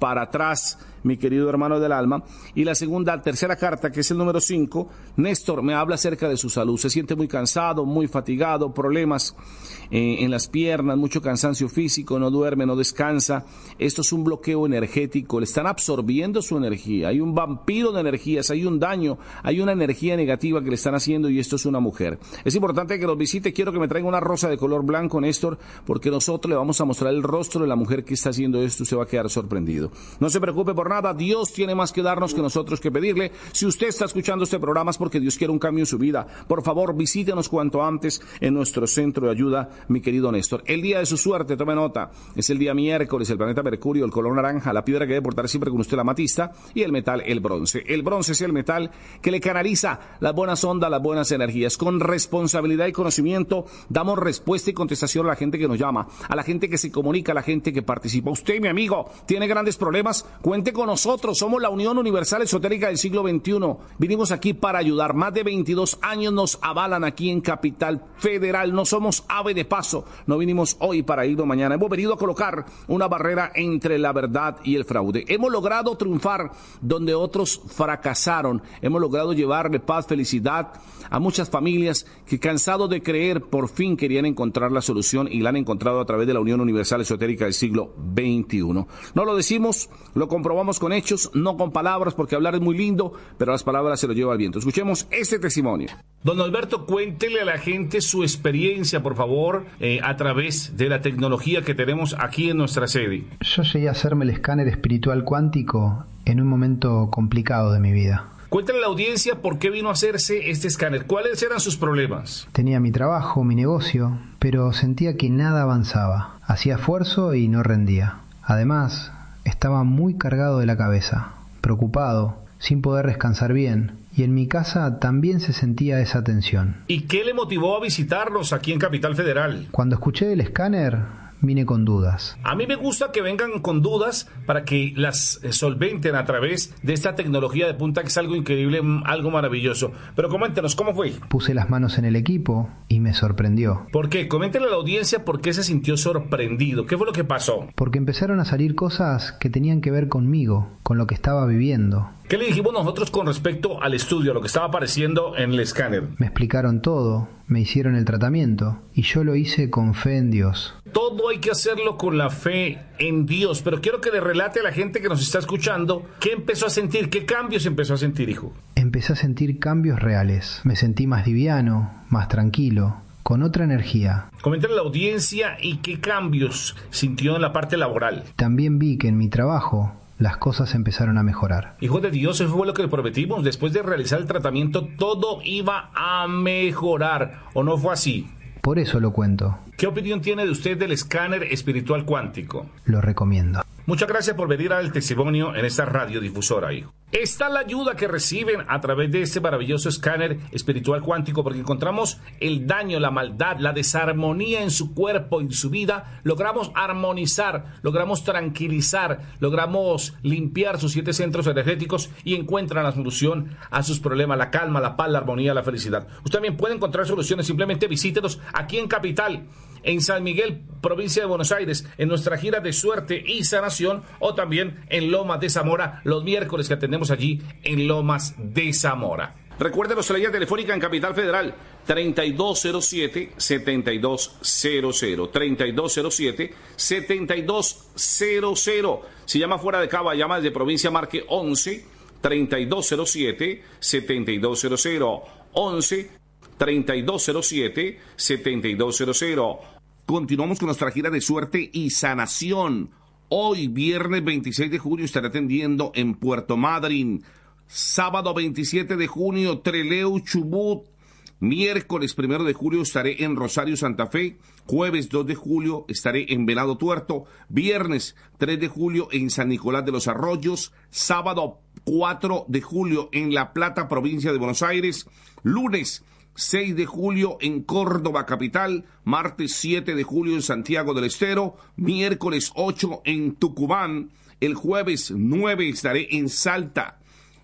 para atrás, mi querido hermano del alma. Y la segunda, tercera carta, que es el número cinco, Néstor me habla acerca de su salud. Se siente muy cansado, muy fatigado, problemas eh, en las piernas, mucho cansancio físico, no duerme, no descansa. Esto es un bloqueo energético, le están absorbiendo su energía. Hay un vampiro de energías, hay un daño, hay una energía negativa que le están haciendo, y esto es una mujer. Es importante que nos visite. Quiero que me traiga una rosa de color blanco, Néstor, porque nosotros le vamos a mostrar el rostro de la mujer que está haciendo esto. Usted va a quedar sorprendido. No se preocupe por nada, Dios tiene más que darnos que nosotros que pedirle. Si usted está escuchando este programa es porque Dios quiere un cambio en su vida. Por favor, visítenos cuanto antes en nuestro centro de ayuda, mi querido Néstor. El día de su suerte, tome nota, es el día miércoles. El planeta Mercurio, el color naranja, la piedra que debe portar siempre con usted, la amatista, y el metal, el bronce. El bronce es el metal que le canaliza las buenas ondas, las buenas energías. Con responsabilidad y conocimiento damos respuesta y contestación a la gente que nos llama, a la gente que se comunica, a la gente que participa. Usted, mi amigo, tiene grandes problemas, cuente con nosotros. Somos la Unión Universal Esotérica del siglo veintiuno. Vinimos aquí para ayudar. Más de veintidós años nos avalan aquí en Capital Federal. No somos ave de paso. No vinimos hoy para irnos mañana. Hemos venido a colocar una barrera entre la verdad y el fraude. Hemos logrado triunfar donde otros fracasaron. Hemos logrado llevarle paz, felicidad a muchas familias que, cansados de creer, por fin querían encontrar la solución, y la han encontrado a través de la Unión Universal Esotérica del siglo veintiuno. No lo decimos, lo comprobamos con hechos, no con palabras, porque hablar es muy lindo, pero las palabras se lo lleva el viento. Escuchemos este testimonio. Don Alberto, cuéntele a la gente su experiencia, por favor, eh, a través de la tecnología que tenemos aquí en nuestra sede. Yo llegué a hacerme el escáner espiritual cuántico en un momento complicado de mi vida. Cuéntale a la audiencia por qué vino a hacerse este escáner. ¿Cuáles eran sus problemas? Tenía mi trabajo, mi negocio, pero sentía que nada avanzaba. Hacía esfuerzo y no rendía. Además, estaba muy cargado de la cabeza, preocupado, sin poder descansar bien. Y en mi casa también se sentía esa tensión. ¿Y qué le motivó a visitarnos aquí en Capital Federal? Cuando escuché del escáner, vine con dudas. A mí me gusta que vengan con dudas para que las solventen a través de esta tecnología de punta, que es algo increíble, algo maravilloso. Pero coméntenos, ¿cómo fue? Puse las manos en el equipo y me sorprendió. ¿Por qué? Coméntenle a la audiencia por qué se sintió sorprendido. ¿Qué fue lo que pasó? Porque empezaron a salir cosas que tenían que ver conmigo, con lo que estaba viviendo. ¿Qué le dijimos nosotros con respecto al estudio, a lo que estaba apareciendo en el escáner? Me explicaron todo, me hicieron el tratamiento y yo lo hice con fe en Dios. Todo hay que hacerlo con la fe en Dios, pero quiero que le relate a la gente que nos está escuchando qué empezó a sentir, qué cambios empezó a sentir, hijo. Empecé a sentir cambios reales. Me sentí más liviano, más tranquilo, con otra energía. Coméntale a la audiencia y qué cambios sintió en la parte laboral. También vi que en mi trabajo las cosas empezaron a mejorar. Hijo de Dios, eso fue lo que le prometimos. Después de realizar el tratamiento, todo iba a mejorar. ¿O no fue así? Por eso lo cuento. ¿Qué opinión tiene de usted del escáner espiritual cuántico? Lo recomiendo. Muchas gracias por venir al testimonio en esta radiodifusora, hijo. Esta es la ayuda que reciben a través de este maravilloso escáner espiritual cuántico, porque encontramos el daño, la maldad, la desarmonía en su cuerpo, en su vida. Logramos armonizar, logramos tranquilizar, logramos limpiar sus siete centros energéticos y encuentran la solución a sus problemas, la calma, la paz, la armonía, la felicidad. Usted también puede encontrar soluciones, simplemente visítenos aquí en Capital, en San Miguel, provincia de Buenos Aires, en nuestra gira de suerte y sanación, o también en Lomas de Zamora, los miércoles que atendemos allí en Lomas de Zamora. Recuerde nuestra línea telefónica en Capital Federal, treinta y dos cero siete, setenta y dos cero cero, treinta y dos cero siete, setenta y dos cero cero. Si llama fuera de Cava, llama desde provincia, marque once, treinta y dos cero siete, setenta y dos cero cero, once, treinta y dos cero siete, setenta y dos cero cero. Continuamos con nuestra gira de suerte y sanación. Hoy, viernes veintiséis de junio, estaré atendiendo en Puerto Madryn. Sábado veintisiete de junio, Trelew, Chubut. Miércoles primero de julio estaré en Rosario, Santa Fe. Jueves dos de julio estaré en Venado Tuerto. Viernes tres de julio en San Nicolás de los Arroyos. Sábado cuatro de julio en La Plata, provincia de Buenos Aires. Lunes seis de julio en Córdoba capital, martes siete de julio en Santiago del Estero, miércoles ocho en Tucumán, el jueves nueve estaré en Salta,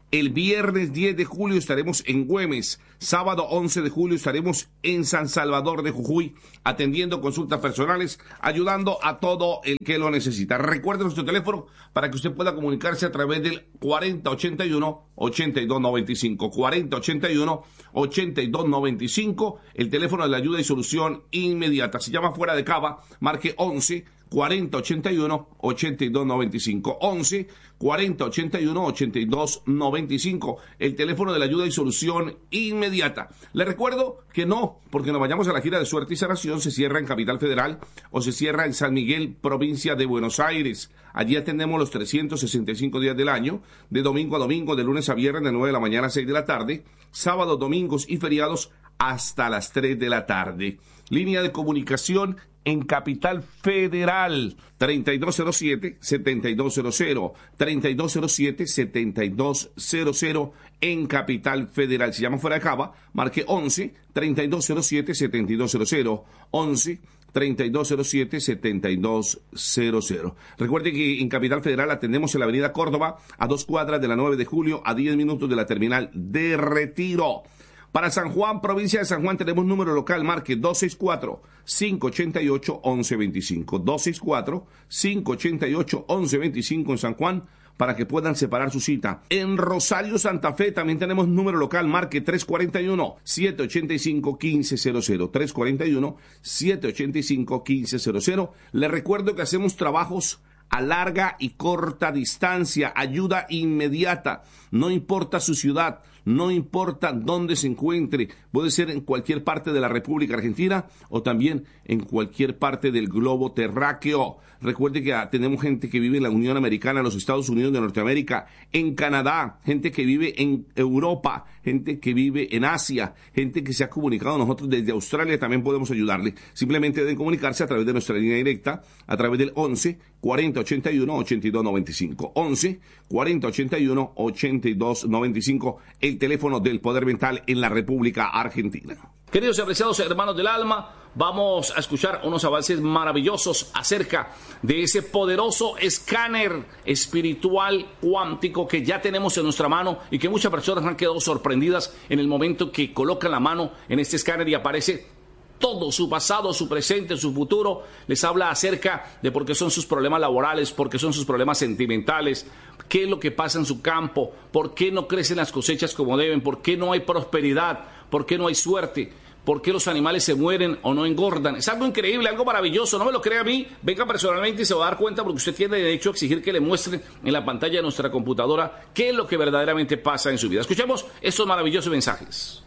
El viernes diez de julio estaremos en Güemes. Sábado once de julio estaremos en San Salvador de Jujuy, atendiendo consultas personales, ayudando a todo el que lo necesita. Recuerde nuestro teléfono para que usted pueda comunicarse a través del cuarenta ochenta y uno ochenta y dos noventa y cinco. cuarenta ochenta y uno ochenta y dos noventa y cinco, el teléfono de la ayuda y solución inmediata. Si llama fuera de Cava, marque once cuarenta ochenta y uno ochenta y dos noventa y cinco. once cuarenta ochenta y uno ochenta y dos noventa y cinco, el teléfono de la ayuda y solución inmediata. Le recuerdo que no, porque nos vayamos a la gira de suerte y sanación, se cierra en Capital Federal o se cierra en San Miguel, provincia de Buenos Aires. Allí atendemos los trescientos sesenta y cinco días del año, de domingo a domingo, de lunes a viernes, de nueve de la mañana a seis de la tarde, sábados, domingos y feriados hasta las tres de la tarde. Línea de comunicación en Capital Federal, treinta y dos cero siete, setenta y dos cero cero, treinta y dos cero siete, setenta y dos cero cero en Capital Federal. Si llama fuera de Cava, marque once, treinta y dos cero siete, setenta y dos cero cero, once, treinta y dos cero siete, setenta y dos cero cero. Recuerde que en Capital Federal atendemos en la avenida Córdoba, a dos cuadras de la nueve de julio, a diez minutos de la terminal de Retiro. Para San Juan, provincia de San Juan, tenemos número local, marque dos seis cuatro, cinco ocho ocho, once veinticinco. dos seis cuatro, cinco ocho ocho, once veinticinco en San Juan, para que puedan separar su cita. En Rosario, Santa Fe, también tenemos número local, marque tres cuatro uno, siete ocho cinco, uno cinco cero cero. tres cuatro uno, siete ocho cinco, uno cinco cero cero. Les recuerdo que hacemos trabajos a larga y corta distancia, ayuda inmediata, no importa su ciudad, no importa dónde se encuentre, puede ser en cualquier parte de la República Argentina o también en cualquier parte del globo terráqueo. Recuerde que tenemos gente que vive en la Unión Americana, en los Estados Unidos de Norteamérica, en Canadá, gente que vive en Europa, gente que vive en Asia, gente que se ha comunicado a nosotros desde Australia, también podemos ayudarle. Simplemente deben comunicarse a través de nuestra línea directa, a través del once, cuarenta ochenta y uno, ochenta y dos noventa y cinco. once, cuarenta ochenta y uno, ochenta y dos noventa y cinco, el teléfono del Poder Mental en la República Argentina. Queridos y apreciados hermanos del alma, vamos a escuchar unos avances maravillosos acerca de ese poderoso escáner espiritual cuántico que ya tenemos en nuestra mano y que muchas personas han quedado sorprendidas en el momento que colocan la mano en este escáner y aparece todo, su pasado, su presente, su futuro. Les habla acerca de por qué son sus problemas laborales, por qué son sus problemas sentimentales, qué es lo que pasa en su campo, por qué no crecen las cosechas como deben, por qué no hay prosperidad, por qué no hay suerte, por qué los animales se mueren o no engordan. Es algo increíble, algo maravilloso. No me lo crea a mí, venga personalmente y se va a dar cuenta, porque usted tiene derecho a exigir que le muestren en la pantalla de nuestra computadora qué es lo que verdaderamente pasa en su vida. Escuchemos estos maravillosos mensajes.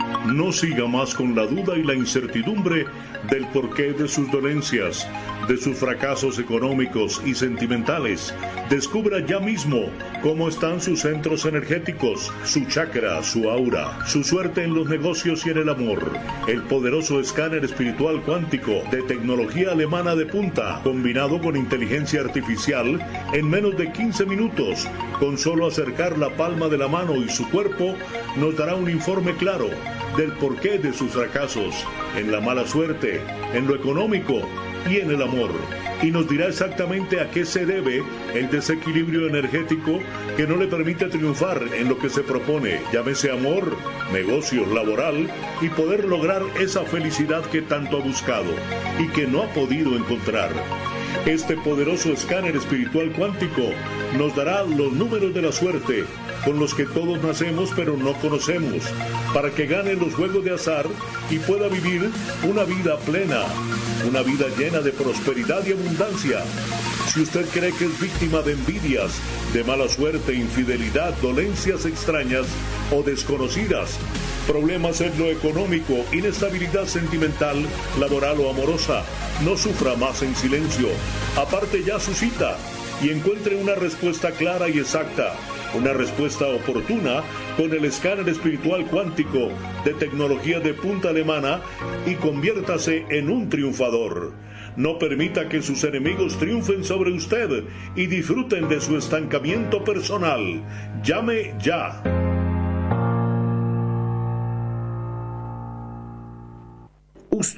No siga más con la duda y la incertidumbre del porqué de sus dolencias, de sus fracasos económicos y sentimentales. Descubra ya mismo cómo están sus centros energéticos, su chakra, su aura, su suerte en los negocios y en el amor. El poderoso escáner espiritual cuántico de tecnología alemana de punta, combinado con inteligencia artificial, en menos de quince minutos, con solo acercar la palma de la mano y su cuerpo, nos dará un informe claro del porqué de sus fracasos, en la mala suerte, en lo económico y en el amor, y nos dirá exactamente a qué se debe el desequilibrio energético que no le permite triunfar en lo que se propone, llámese amor, negocios, laboral, y poder lograr esa felicidad que tanto ha buscado y que no ha podido encontrar. Este poderoso escáner espiritual cuántico nos dará los números de la suerte, con los que todos nacemos pero no conocemos, para que gane los juegos de azar y pueda vivir una vida plena, una vida llena de prosperidad y abundancia. Si usted cree que es víctima de envidias, de mala suerte, infidelidad, dolencias extrañas o desconocidas, problemas en lo económico, inestabilidad sentimental, laboral o amorosa, no sufra más en silencio. Aparte ya su cita y encuentre una respuesta clara y exacta, una respuesta oportuna con el escáner espiritual cuántico de tecnología de punta alemana y conviértase en un triunfador. No permita que sus enemigos triunfen sobre usted y disfruten de su estancamiento personal. Llame ya. Usted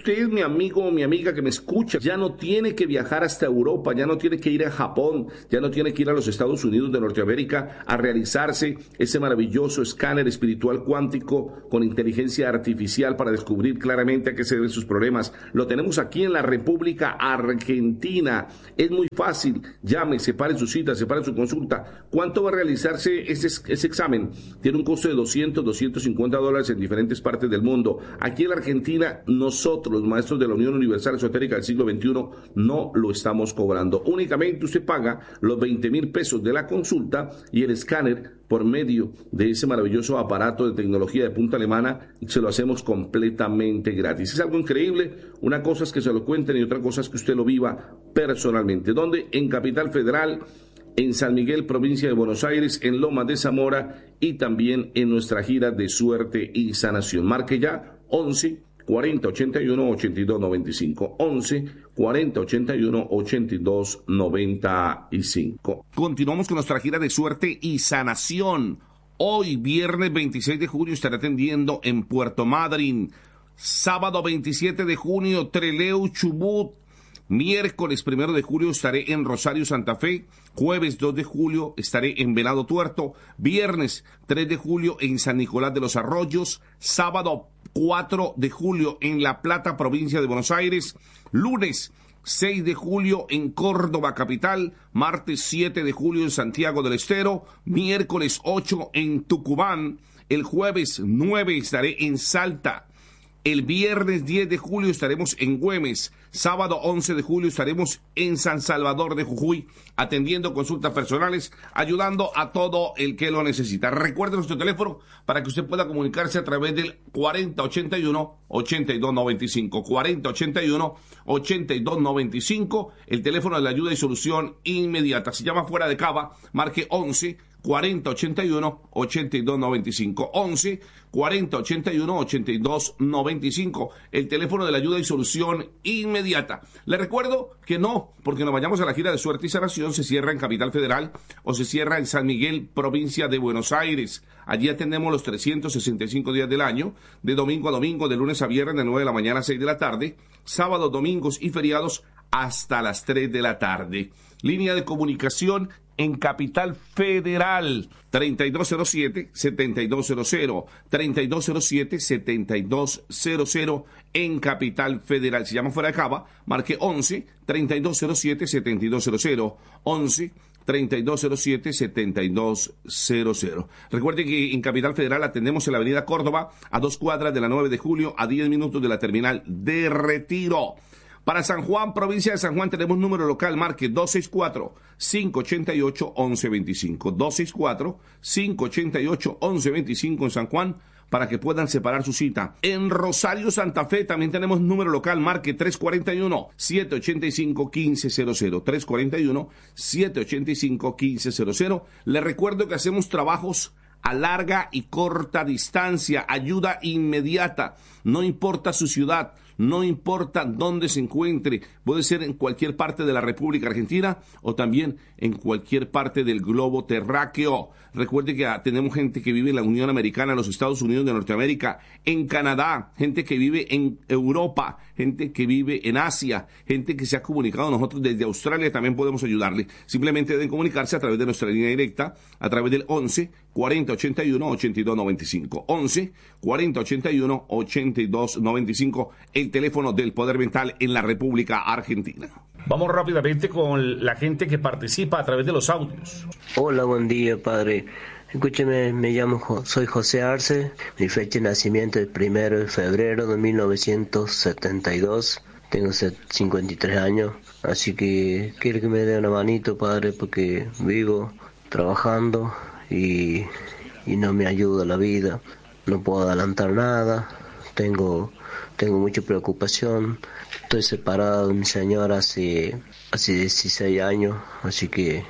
usted, mi amigo o mi amiga que me escucha, ya no tiene que viajar hasta Europa, ya no tiene que ir a Japón, ya no tiene que ir a los Estados Unidos de Norteamérica a realizarse ese maravilloso escáner espiritual cuántico con inteligencia artificial para descubrir claramente a qué se deben sus problemas. Lo tenemos aquí en la República Argentina. Es muy fácil. Llame, separe su cita, separe su consulta. ¿Cuánto va a realizarse ese, ese examen? Tiene un costo de doscientos, doscientos cincuenta dólares en diferentes partes del mundo. Aquí en la Argentina, nosotros, los maestros de la Unión Universal Esotérica del siglo veintiuno, no lo estamos cobrando. Únicamente usted paga los veinte mil pesos de la consulta y el escáner por medio de ese maravilloso aparato de tecnología de punta alemana, se lo hacemos completamente gratis. Es algo increíble. Una cosa es que se lo cuenten y otra cosa es que usted lo viva personalmente. ¿Dónde? En Capital Federal, en San Miguel, provincia de Buenos Aires, en Lomas de Zamora y también en nuestra gira de suerte y sanación. Marque ya once cuarenta ochenta y uno ochenta y dos noventa y cinco, once cuarenta ochenta y uno ochenta y dos noventa y cinco. Continuamos con nuestra gira de suerte y sanación. Hoy, viernes veintiséis de junio, estaré atendiendo en Puerto Madryn. Sábado veintisiete de junio, Trelew, Chubut. Miércoles primero de julio estaré en Rosario, Santa Fe. Jueves dos de julio estaré en Venado Tuerto. Viernes tres de julio en San Nicolás de los Arroyos. Sábado cuatro de julio en La Plata, provincia de Buenos Aires. Lunes seis de julio en Córdoba, capital. Martes siete de julio en Santiago del Estero. Miércoles ocho en Tucumán. El jueves nueve estaré en Salta. El viernes diez de julio estaremos en Güemes. Sábado once de julio estaremos en San Salvador de Jujuy, atendiendo consultas personales, ayudando a todo el que lo necesita. Recuerde nuestro teléfono para que usted pueda comunicarse a través del cuarenta ochenta y uno ochenta y dos noventa y cinco. cuarenta ochenta y uno ochenta y dos noventa y cinco, el teléfono de la ayuda y solución inmediata. Si llama fuera de Cava, marque once cuarenta ochenta y uno ochenta y dos noventa y cinco, once cuarenta ochenta y uno ochenta y dos noventa y cinco, el teléfono de la ayuda y solución inmediata. Le recuerdo que no, porque nos vayamos a la gira de suerte y sanación, se cierra en Capital Federal o se cierra en San Miguel, provincia de Buenos Aires. Allí atendemos los trescientos sesenta y cinco días del año, de domingo a domingo, de lunes a viernes, de nueve de la mañana a seis de la tarde, sábados, domingos y feriados hasta las tres de la tarde. Línea de comunicación en Capital Federal, treinta y dos cero siete, setenta y dos cero cero, treinta y dos cero siete, setenta y dos cero cero en Capital Federal. Si llama fuera de Cava, marque once treinta y dos cero siete, setenta y dos cero cero, once treinta y dos cero siete, setenta y dos cero cero. Recuerde que en Capital Federal atendemos en la avenida Córdoba, a dos cuadras de la nueve de julio, a diez minutos de la terminal de Retiro. Para San Juan, provincia de San Juan, tenemos número local, marque dos seis cuatro, cinco ocho ocho, once veinticinco. dos seis cuatro, cinco ocho ocho, once veinticinco en San Juan, para que puedan separar su cita. En Rosario, Santa Fe, también tenemos número local, marque tres cuatro uno, siete ocho cinco, uno cinco cero cero. tres cuatro uno, siete ocho cinco, uno cinco cero cero. Les recuerdo que hacemos trabajos a larga y corta distancia, ayuda inmediata, no importa su ciudad, no importa dónde se encuentre, puede ser en cualquier parte de la República Argentina o también en cualquier parte del globo terráqueo. Recuerde que tenemos gente que vive en la Unión Americana, en los Estados Unidos de Norteamérica, en Canadá, gente que vive en Europa, gente que vive en Asia, gente que se ha comunicado a nosotros desde Australia, también podemos ayudarle. Simplemente deben comunicarse a través de nuestra línea directa, a través del once cuarenta ochenta y uno ochenta y dos noventa y cinco. once cuarenta ochenta y uno ochenta y dos noventa y cinco, el teléfono del Poder Mental en la República Argentina. Vamos rápidamente con la gente que participa a través de los audios. Hola, buen día, padre. Escúcheme, me llamo, soy José Arce. Mi fecha de nacimiento es primero de febrero de mil novecientos setenta y dos. Tengo cincuenta y tres años, así que quiero que me dé una manito, padre, porque vivo trabajando y, y no me ayuda la vida. No puedo adelantar nada. Tengo, tengo mucha preocupación. Estoy separado de mi señora hace, hace dieciséis años, así que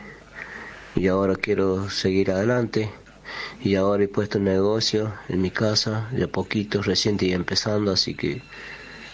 y ahora quiero seguir adelante. Y ahora he puesto un negocio en mi casa, de a poquito, recién estoy empezando, así que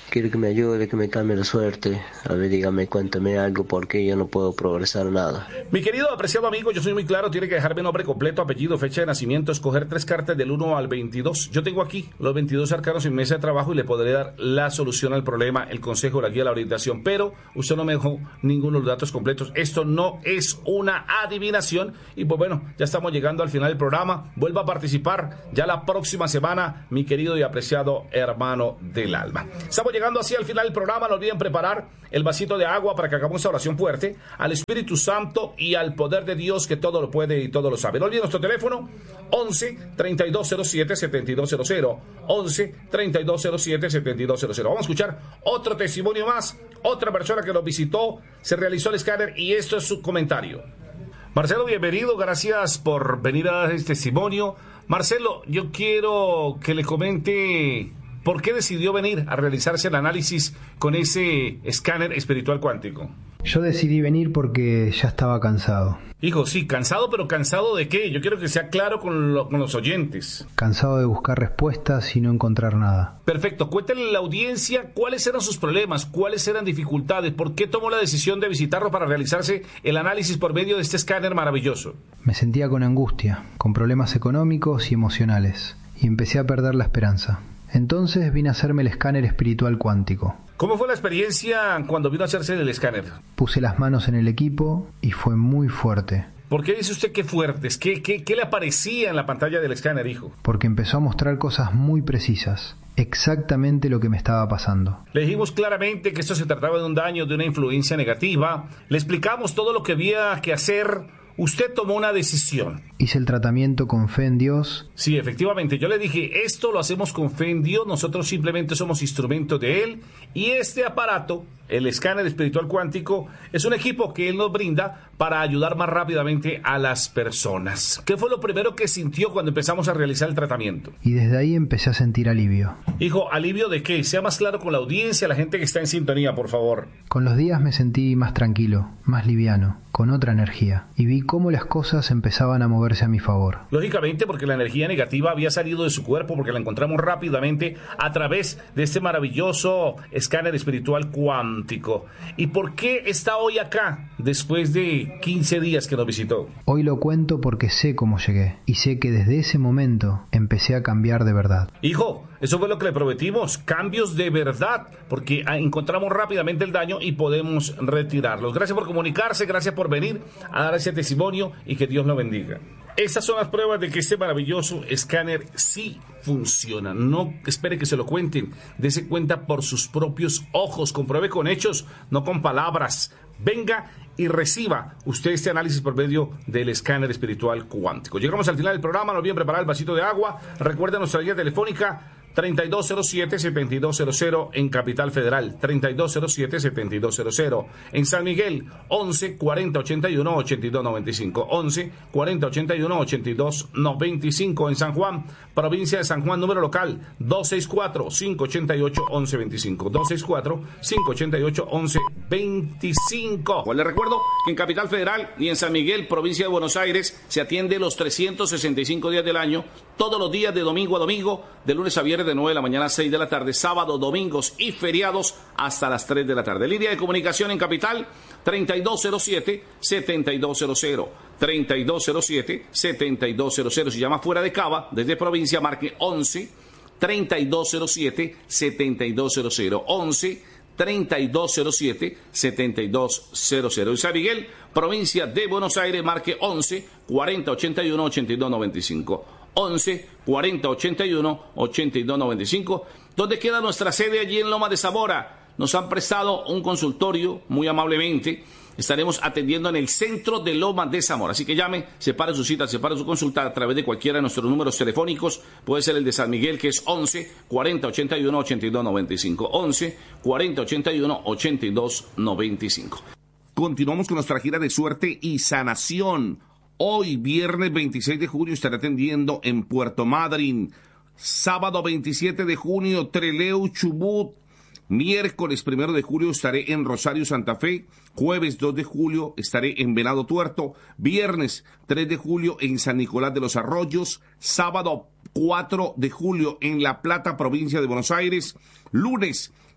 Quiero que me ayude, que me cambie la suerte. A ver, dígame, cuéntame algo, porque yo no puedo progresar nada. Mi querido apreciado amigo, yo soy muy claro, tiene que dejarme nombre completo, apellido, fecha de nacimiento, escoger tres cartas del uno al veintidós. Yo tengo aquí los veintidós arcanos en mesa de trabajo y le podré dar la solución al problema, el consejo, la guía, la orientación, pero usted no me dejó ninguno de los datos completos. Esto no es una adivinación y pues bueno, ya estamos llegando al final del programa. Vuelva a participar ya la próxima semana, mi querido y apreciado hermano del alma. Estamos llegando así al final del programa. No olviden preparar el vasito de agua para que hagamos esa oración fuerte al Espíritu Santo y al poder de Dios que todo lo puede y todo lo sabe. No olviden nuestro teléfono once, treinta y dos cero siete, setenta y dos cero cero, once, treinta y dos cero siete, setenta y dos cero cero. Vamos a escuchar otro testimonio más, otra persona que nos visitó, se realizó el escáner y esto es su comentario. Marcelo, bienvenido, gracias por venir a dar este testimonio. Marcelo, yo quiero que le comente ¿por qué decidió venir a realizarse el análisis con ese escáner espiritual cuántico? Yo decidí venir porque ya estaba cansado. Hijo, sí, cansado, pero ¿cansado de qué? Yo quiero que sea claro con, lo, con los oyentes. Cansado de buscar respuestas y no encontrar nada. Perfecto, cuéntale a la audiencia cuáles eran sus problemas, cuáles eran dificultades, por qué tomó la decisión de visitarlo para realizarse el análisis por medio de este escáner maravilloso. Me sentía con angustia, con problemas económicos y emocionales, y empecé a perder la esperanza. Entonces vine a hacerme el escáner espiritual cuántico. ¿Cómo fue la experiencia cuando vino a hacerse el escáner? Puse las manos en el equipo y fue muy fuerte. ¿Por qué dice usted que fuertes? ¿Qué, qué, qué le aparecía en la pantalla del escáner, hijo? Porque empezó a mostrar cosas muy precisas, exactamente lo que me estaba pasando. Le dijimos claramente que esto se trataba de un daño, de una influencia negativa. Le explicamos todo lo que había que hacer. Usted tomó una decisión. Hice el tratamiento con fe en Dios. Sí, efectivamente. Yo le dije, esto lo hacemos con fe en Dios. Nosotros simplemente somos instrumentos de Él. Y este aparato, el escáner espiritual cuántico, es un equipo que Él nos brinda para ayudar más rápidamente a las personas. ¿Qué fue lo primero que sintió cuando empezamos a realizar el tratamiento? Y desde ahí empecé a sentir alivio. Hijo, ¿alivio de qué? Sea más claro con la audiencia, la gente que está en sintonía, por favor. Con los días me sentí más tranquilo, más liviano, con otra energía. Y vi cómo las cosas empezaban a moverse a mi favor. Lógicamente porque la energía negativa había salido de su cuerpo, porque la encontramos rápidamente a través de este maravilloso escáner espiritual cuántico. ¿Y por qué está hoy acá, después de quince días que nos visitó? Hoy lo cuento porque sé cómo llegué, y sé que desde ese momento empecé a cambiar de verdad. Hijo, eso fue lo que le prometimos, cambios de verdad, porque encontramos rápidamente el daño y podemos retirarlos. Gracias por comunicarse, gracias por venir a dar ese testimonio y que Dios lo bendiga. Estas son las pruebas de que este maravilloso escáner sí funciona. No espere que se lo cuenten, dése cuenta por sus propios ojos, compruebe con hechos, no con palabras. Venga y reciba usted este análisis por medio del escáner espiritual cuántico. Llegamos al final del programa, no olviden preparar el vasito de agua. Recuerden nuestra guía telefónica treinta y dos cero siete, setenta y dos cero cero en Capital Federal, treinta y dos cero siete, setenta y dos cero cero. En San Miguel, once, cuarenta, ochenta y uno, ochenta y dos noventa y cinco, once, cuarenta, ochenta y uno, ochenta y dos noventa y cinco. En San Juan, provincia de San Juan, número local, dos seis cuatro, cinco ocho ocho, once veinticinco, dos seis cuatro, cinco ocho ocho, once veinticinco. Pues les recuerdo que en Capital Federal y en San Miguel, provincia de Buenos Aires, se atiende los trescientos sesenta y cinco días del año, todos los días de domingo a domingo, de lunes a viernes de nueve de la mañana a seis de la tarde, sábados, domingos y feriados hasta las tres de la tarde. Línea de comunicación en Capital, treinta y dos cero siete, setenta y dos cero cero, treinta y dos cero siete, setenta y dos cero cero. Si llama fuera de Cava, desde provincia, marque once, treinta y dos cero siete, setenta y dos cero cero, once, treinta y dos cero siete, setenta y dos cero cero. En San Miguel, provincia de Buenos Aires, marque once, cuarenta, ochenta y uno, ochenta y dos noventa y cinco. once, cuarenta, ochenta y uno, ochenta y dos noventa y cinco. ¿Dónde queda nuestra sede? Allí en Loma de Zamora. Nos han prestado un consultorio muy amablemente. Estaremos atendiendo en el centro de Loma de Zamora. Así que llame, separe su cita, separe su consulta a través de cualquiera de nuestros números telefónicos. Puede ser el de San Miguel, que es once, cuarenta, ochenta y uno, ochenta y dos noventa y cinco. once, cuarenta, ochenta y uno, ochenta y dos noventa y cinco. Continuamos con nuestra gira de suerte y sanación. Hoy, viernes veintiséis de junio, estaré atendiendo en Puerto Madryn. Sábado veintisiete de junio, Trelew, Chubut. Miércoles primero de julio estaré en Rosario, Santa Fe. Jueves dos de julio estaré en Venado Tuerto. Viernes tres de julio en San Nicolás de los Arroyos. Sábado cuatro de julio en La Plata, provincia de Buenos Aires. Lunes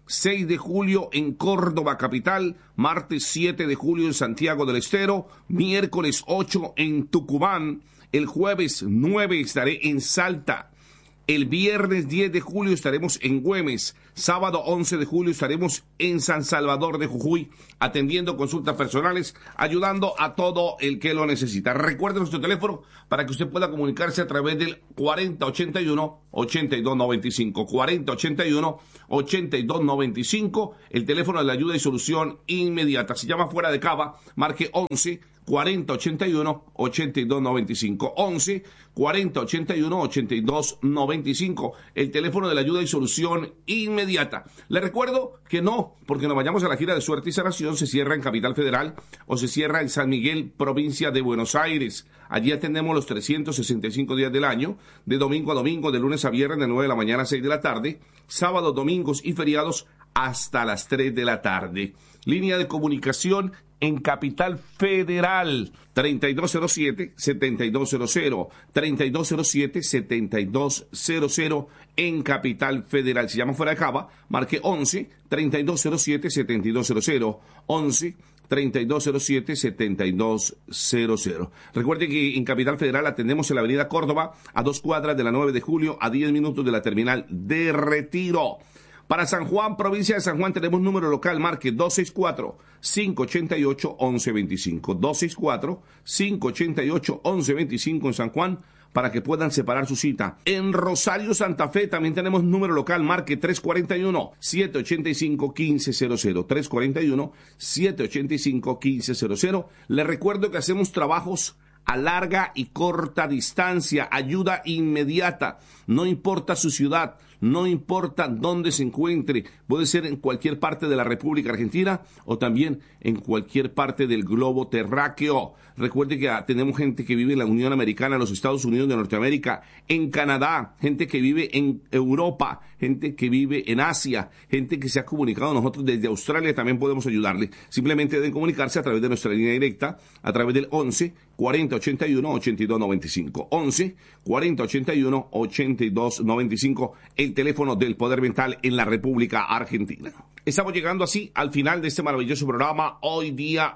seis de julio en Córdoba capital, martes siete de julio en Santiago del Estero, miércoles ocho en Tucumán, el jueves nueve estaré en Salta, el viernes diez de julio estaremos en Güemes, sábado once de julio estaremos en San Salvador de Jujuy, atendiendo consultas personales, ayudando a todo el que lo necesita. Recuerde nuestro teléfono para que usted pueda comunicarse a través del cuarenta ochenta y uno, ochenta y dos noventa y cinco, cuarenta ochenta y uno, ochenta y dos noventa y cinco, el teléfono de la ayuda y solución inmediata. Si llama fuera de Cava, marque once, cuarenta ochenta y uno, ochenta y dos noventa y cinco, once, cuarenta ochenta y uno, ochenta y dos noventa y cinco, el teléfono de la ayuda y solución inmediata. Le recuerdo que no, porque nos vayamos a la gira de suerte y sanación, se cierra en Capital Federal o se cierra en San Miguel, provincia de Buenos Aires. Allí atendemos los trescientos sesenta y cinco días del año, de domingo a domingo, de lunes a viernes, de nueve de la mañana a seis de la tarde, sábados, domingos y feriados hasta las tres de la tarde. Línea de comunicación en Capital Federal, treinta y dos cero siete, setenta y dos cero cero, treinta y dos cero siete, setenta y dos cero cero en Capital Federal. Si llama fuera de Cava, marque once, treinta y dos cero siete, setenta y dos cero cero, once, treinta y dos cero siete, setenta y dos cero cero. Recuerde que en Capital Federal atendemos en la avenida Córdoba, a dos cuadras de la nueve de julio, a diez minutos de la terminal de Retiro. Para San Juan, provincia de San Juan, tenemos número local, marque dos seis cuatro, cinco ocho ocho, once veinticinco, dos seis cuatro, cinco ocho ocho, once veinticinco en San Juan, para que puedan separar su cita. En Rosario, Santa Fe, también tenemos número local, marque tres cuatro uno, siete ocho cinco, uno cinco cero cero, tres cuatro uno, siete ocho cinco, uno cinco cero cero. Les recuerdo que hacemos trabajos a larga y corta distancia, ayuda inmediata, no importa su ciudad, no importa dónde se encuentre, puede ser en cualquier parte de la República Argentina o también en cualquier parte del globo terráqueo. Recuerde que tenemos gente que vive en la Unión Americana, en los Estados Unidos de Norteamérica, en Canadá, gente que vive en Europa, gente que vive en Asia, gente que se ha comunicado. Nosotros desde Australia también podemos ayudarle. Simplemente deben comunicarse a través de nuestra línea directa, a través del once, cuarenta ochenta y uno, ochenta y dos noventa y cinco. once, cuarenta ochenta y uno, ochenta y dos noventa y cinco, el teléfono del Poder Mental en la República Argentina. Estamos llegando así al final de este maravilloso programa, hoy día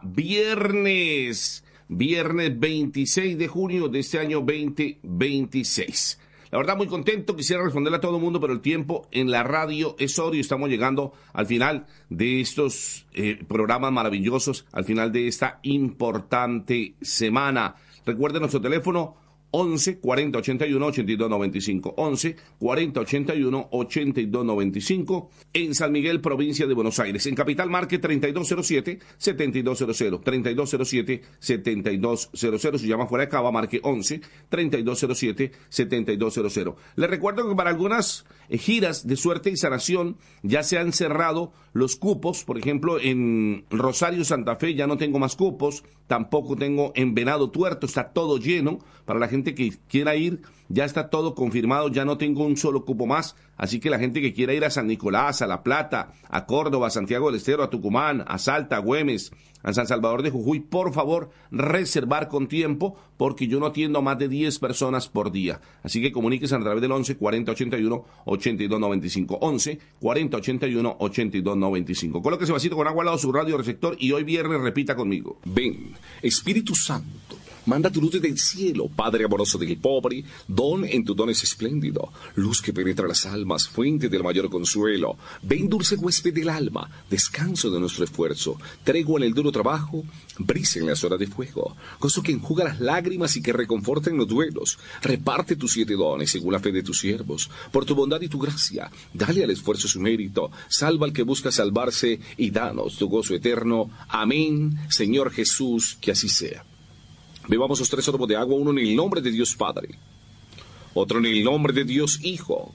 viernes. Viernes veintiséis de junio de este año veinte veintiséis. La verdad, muy contento, quisiera responderle a todo el mundo, pero el tiempo en la radio es oro y estamos llegando al final de estos eh, programas maravillosos, al final de esta importante semana. Recuerden nuestro teléfono, once, cuarenta ochenta y uno, ochenta y dos noventa y cinco, once, cuarenta ochenta y uno, ochenta y dos noventa y cinco, en San Miguel, provincia de Buenos Aires. En Capital, marque treinta y dos cero siete, setenta y dos cero cero, treinta y dos cero siete, setenta y dos cero cero. Si llama fuera de Cava, marque once, treinta y dos cero siete, setenta y dos cero cero. Les recuerdo que para algunas eh, giras de suerte y sanación ya se han cerrado los cupos. Por ejemplo, en Rosario, Santa Fe ya no tengo más cupos, tampoco tengo en Venado Tuerto, está todo lleno. Para la gente que quiera ir, ya está todo confirmado, ya no tengo un solo cupo más, así que la gente que quiera ir a San Nicolás, a La Plata, a Córdoba, a Santiago del Estero, a Tucumán, a Salta, a Güemes, a San Salvador de Jujuy, por favor, reservar con tiempo, porque yo no atiendo a más de diez personas por día. Así que comuníquese a través del once, cuarenta ochenta y uno, ochenta y dos noventa y cinco, once, cuarenta ochenta y uno, ochenta y dos noventa y cinco. Colóquese vasito con agua al lado de su radio receptor y hoy viernes repita conmigo. Ven, Espíritu Santo, manda tu luz desde el cielo, Padre amoroso del pobre, don en tu don es espléndido, luz que penetra las almas, fuente del mayor consuelo. Ven, dulce huésped del alma, descanso de nuestro esfuerzo, tregua en el duro trabajo, brisa en las horas de fuego, gozo que enjuga las lágrimas y que reconforta en los duelos. Reparte tus siete dones según la fe de tus siervos, por tu bondad y tu gracia, dale al esfuerzo su mérito, salva al que busca salvarse y danos tu gozo eterno. Amén, Señor Jesús, que así sea. Bebamos los tres sorbos de agua, uno en el nombre de Dios Padre, otro en el nombre de Dios Hijo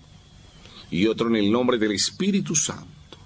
y otro en el nombre del Espíritu Santo.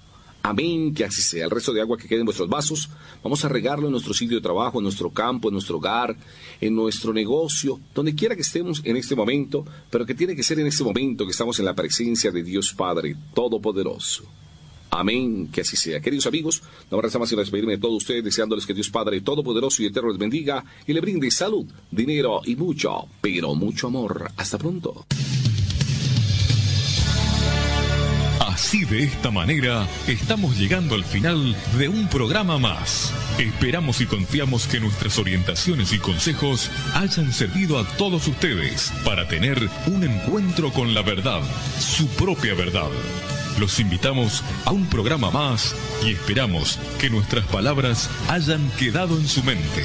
Amén, que así sea. El resto de agua que quede en vuestros vasos, vamos a regarlo en nuestro sitio de trabajo, en nuestro campo, en nuestro hogar, en nuestro negocio, donde quiera que estemos en este momento, pero que tiene que ser en este momento que estamos en la presencia de Dios Padre Todopoderoso. Amén, que así sea. Queridos amigos, no me resta más que despedirme de todos ustedes, deseándoles que Dios Padre Todopoderoso y Eterno les bendiga y le brinde salud, dinero y mucho, pero mucho amor. Hasta pronto. Así, de esta manera, estamos llegando al final de un programa más. Esperamos y confiamos que nuestras orientaciones y consejos hayan servido a todos ustedes para tener un encuentro con la verdad, su propia verdad. Los invitamos a un programa más y esperamos que nuestras palabras hayan quedado en su mente.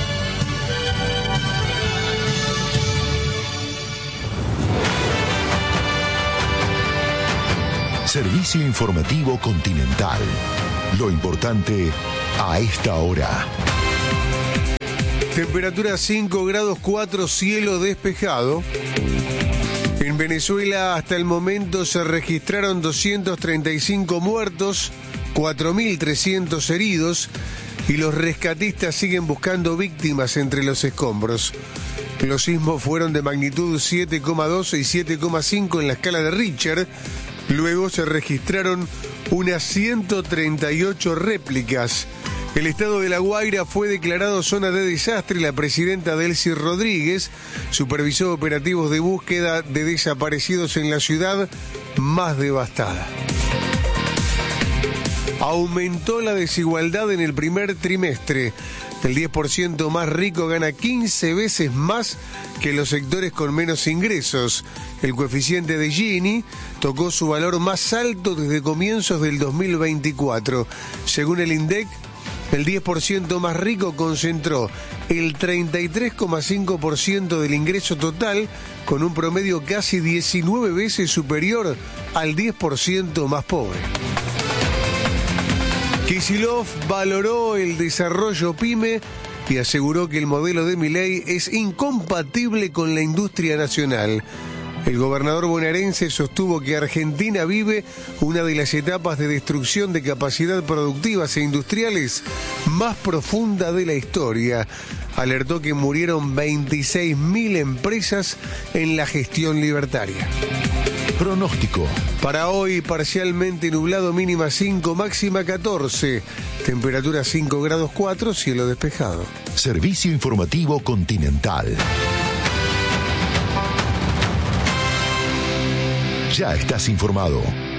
Servicio Informativo Continental. Lo importante a esta hora. Temperatura cinco grados cuatro, cielo despejado. En Venezuela hasta el momento se registraron doscientos treinta y cinco muertos, cuatro mil trescientos heridos y los rescatistas siguen buscando víctimas entre los escombros. Los sismos fueron de magnitud siete coma dos y siete coma cinco en la escala de Richter. Luego se registraron unas ciento treinta y ocho réplicas. El estado de La Guaira fue declarado zona de desastre. La presidenta Delcy Rodríguez supervisó operativos de búsqueda de desaparecidos en la ciudad más devastada. Aumentó la desigualdad en el primer trimestre. El diez por ciento más rico gana quince veces más que los sectores con menos ingresos. El coeficiente de Gini tocó su valor más alto desde comienzos del dos mil veinticuatro. Según el INDEC, el diez por ciento más rico concentró el treinta y tres coma cinco por ciento del ingreso total, con un promedio casi diecinueve veces superior al diez por ciento más pobre. Kicillof valoró el desarrollo pyme y aseguró que el modelo de Milei es incompatible con la industria nacional. El gobernador bonaerense sostuvo que Argentina vive una de las etapas de destrucción de capacidad productivas e industriales más profunda de la historia. Alertó que murieron veintiséis mil empresas en la gestión libertaria. Pronóstico. Para hoy, parcialmente nublado, mínima cinco, máxima catorce. Temperatura cinco grados cuatro, cielo despejado. Servicio Informativo Continental. Ya estás informado.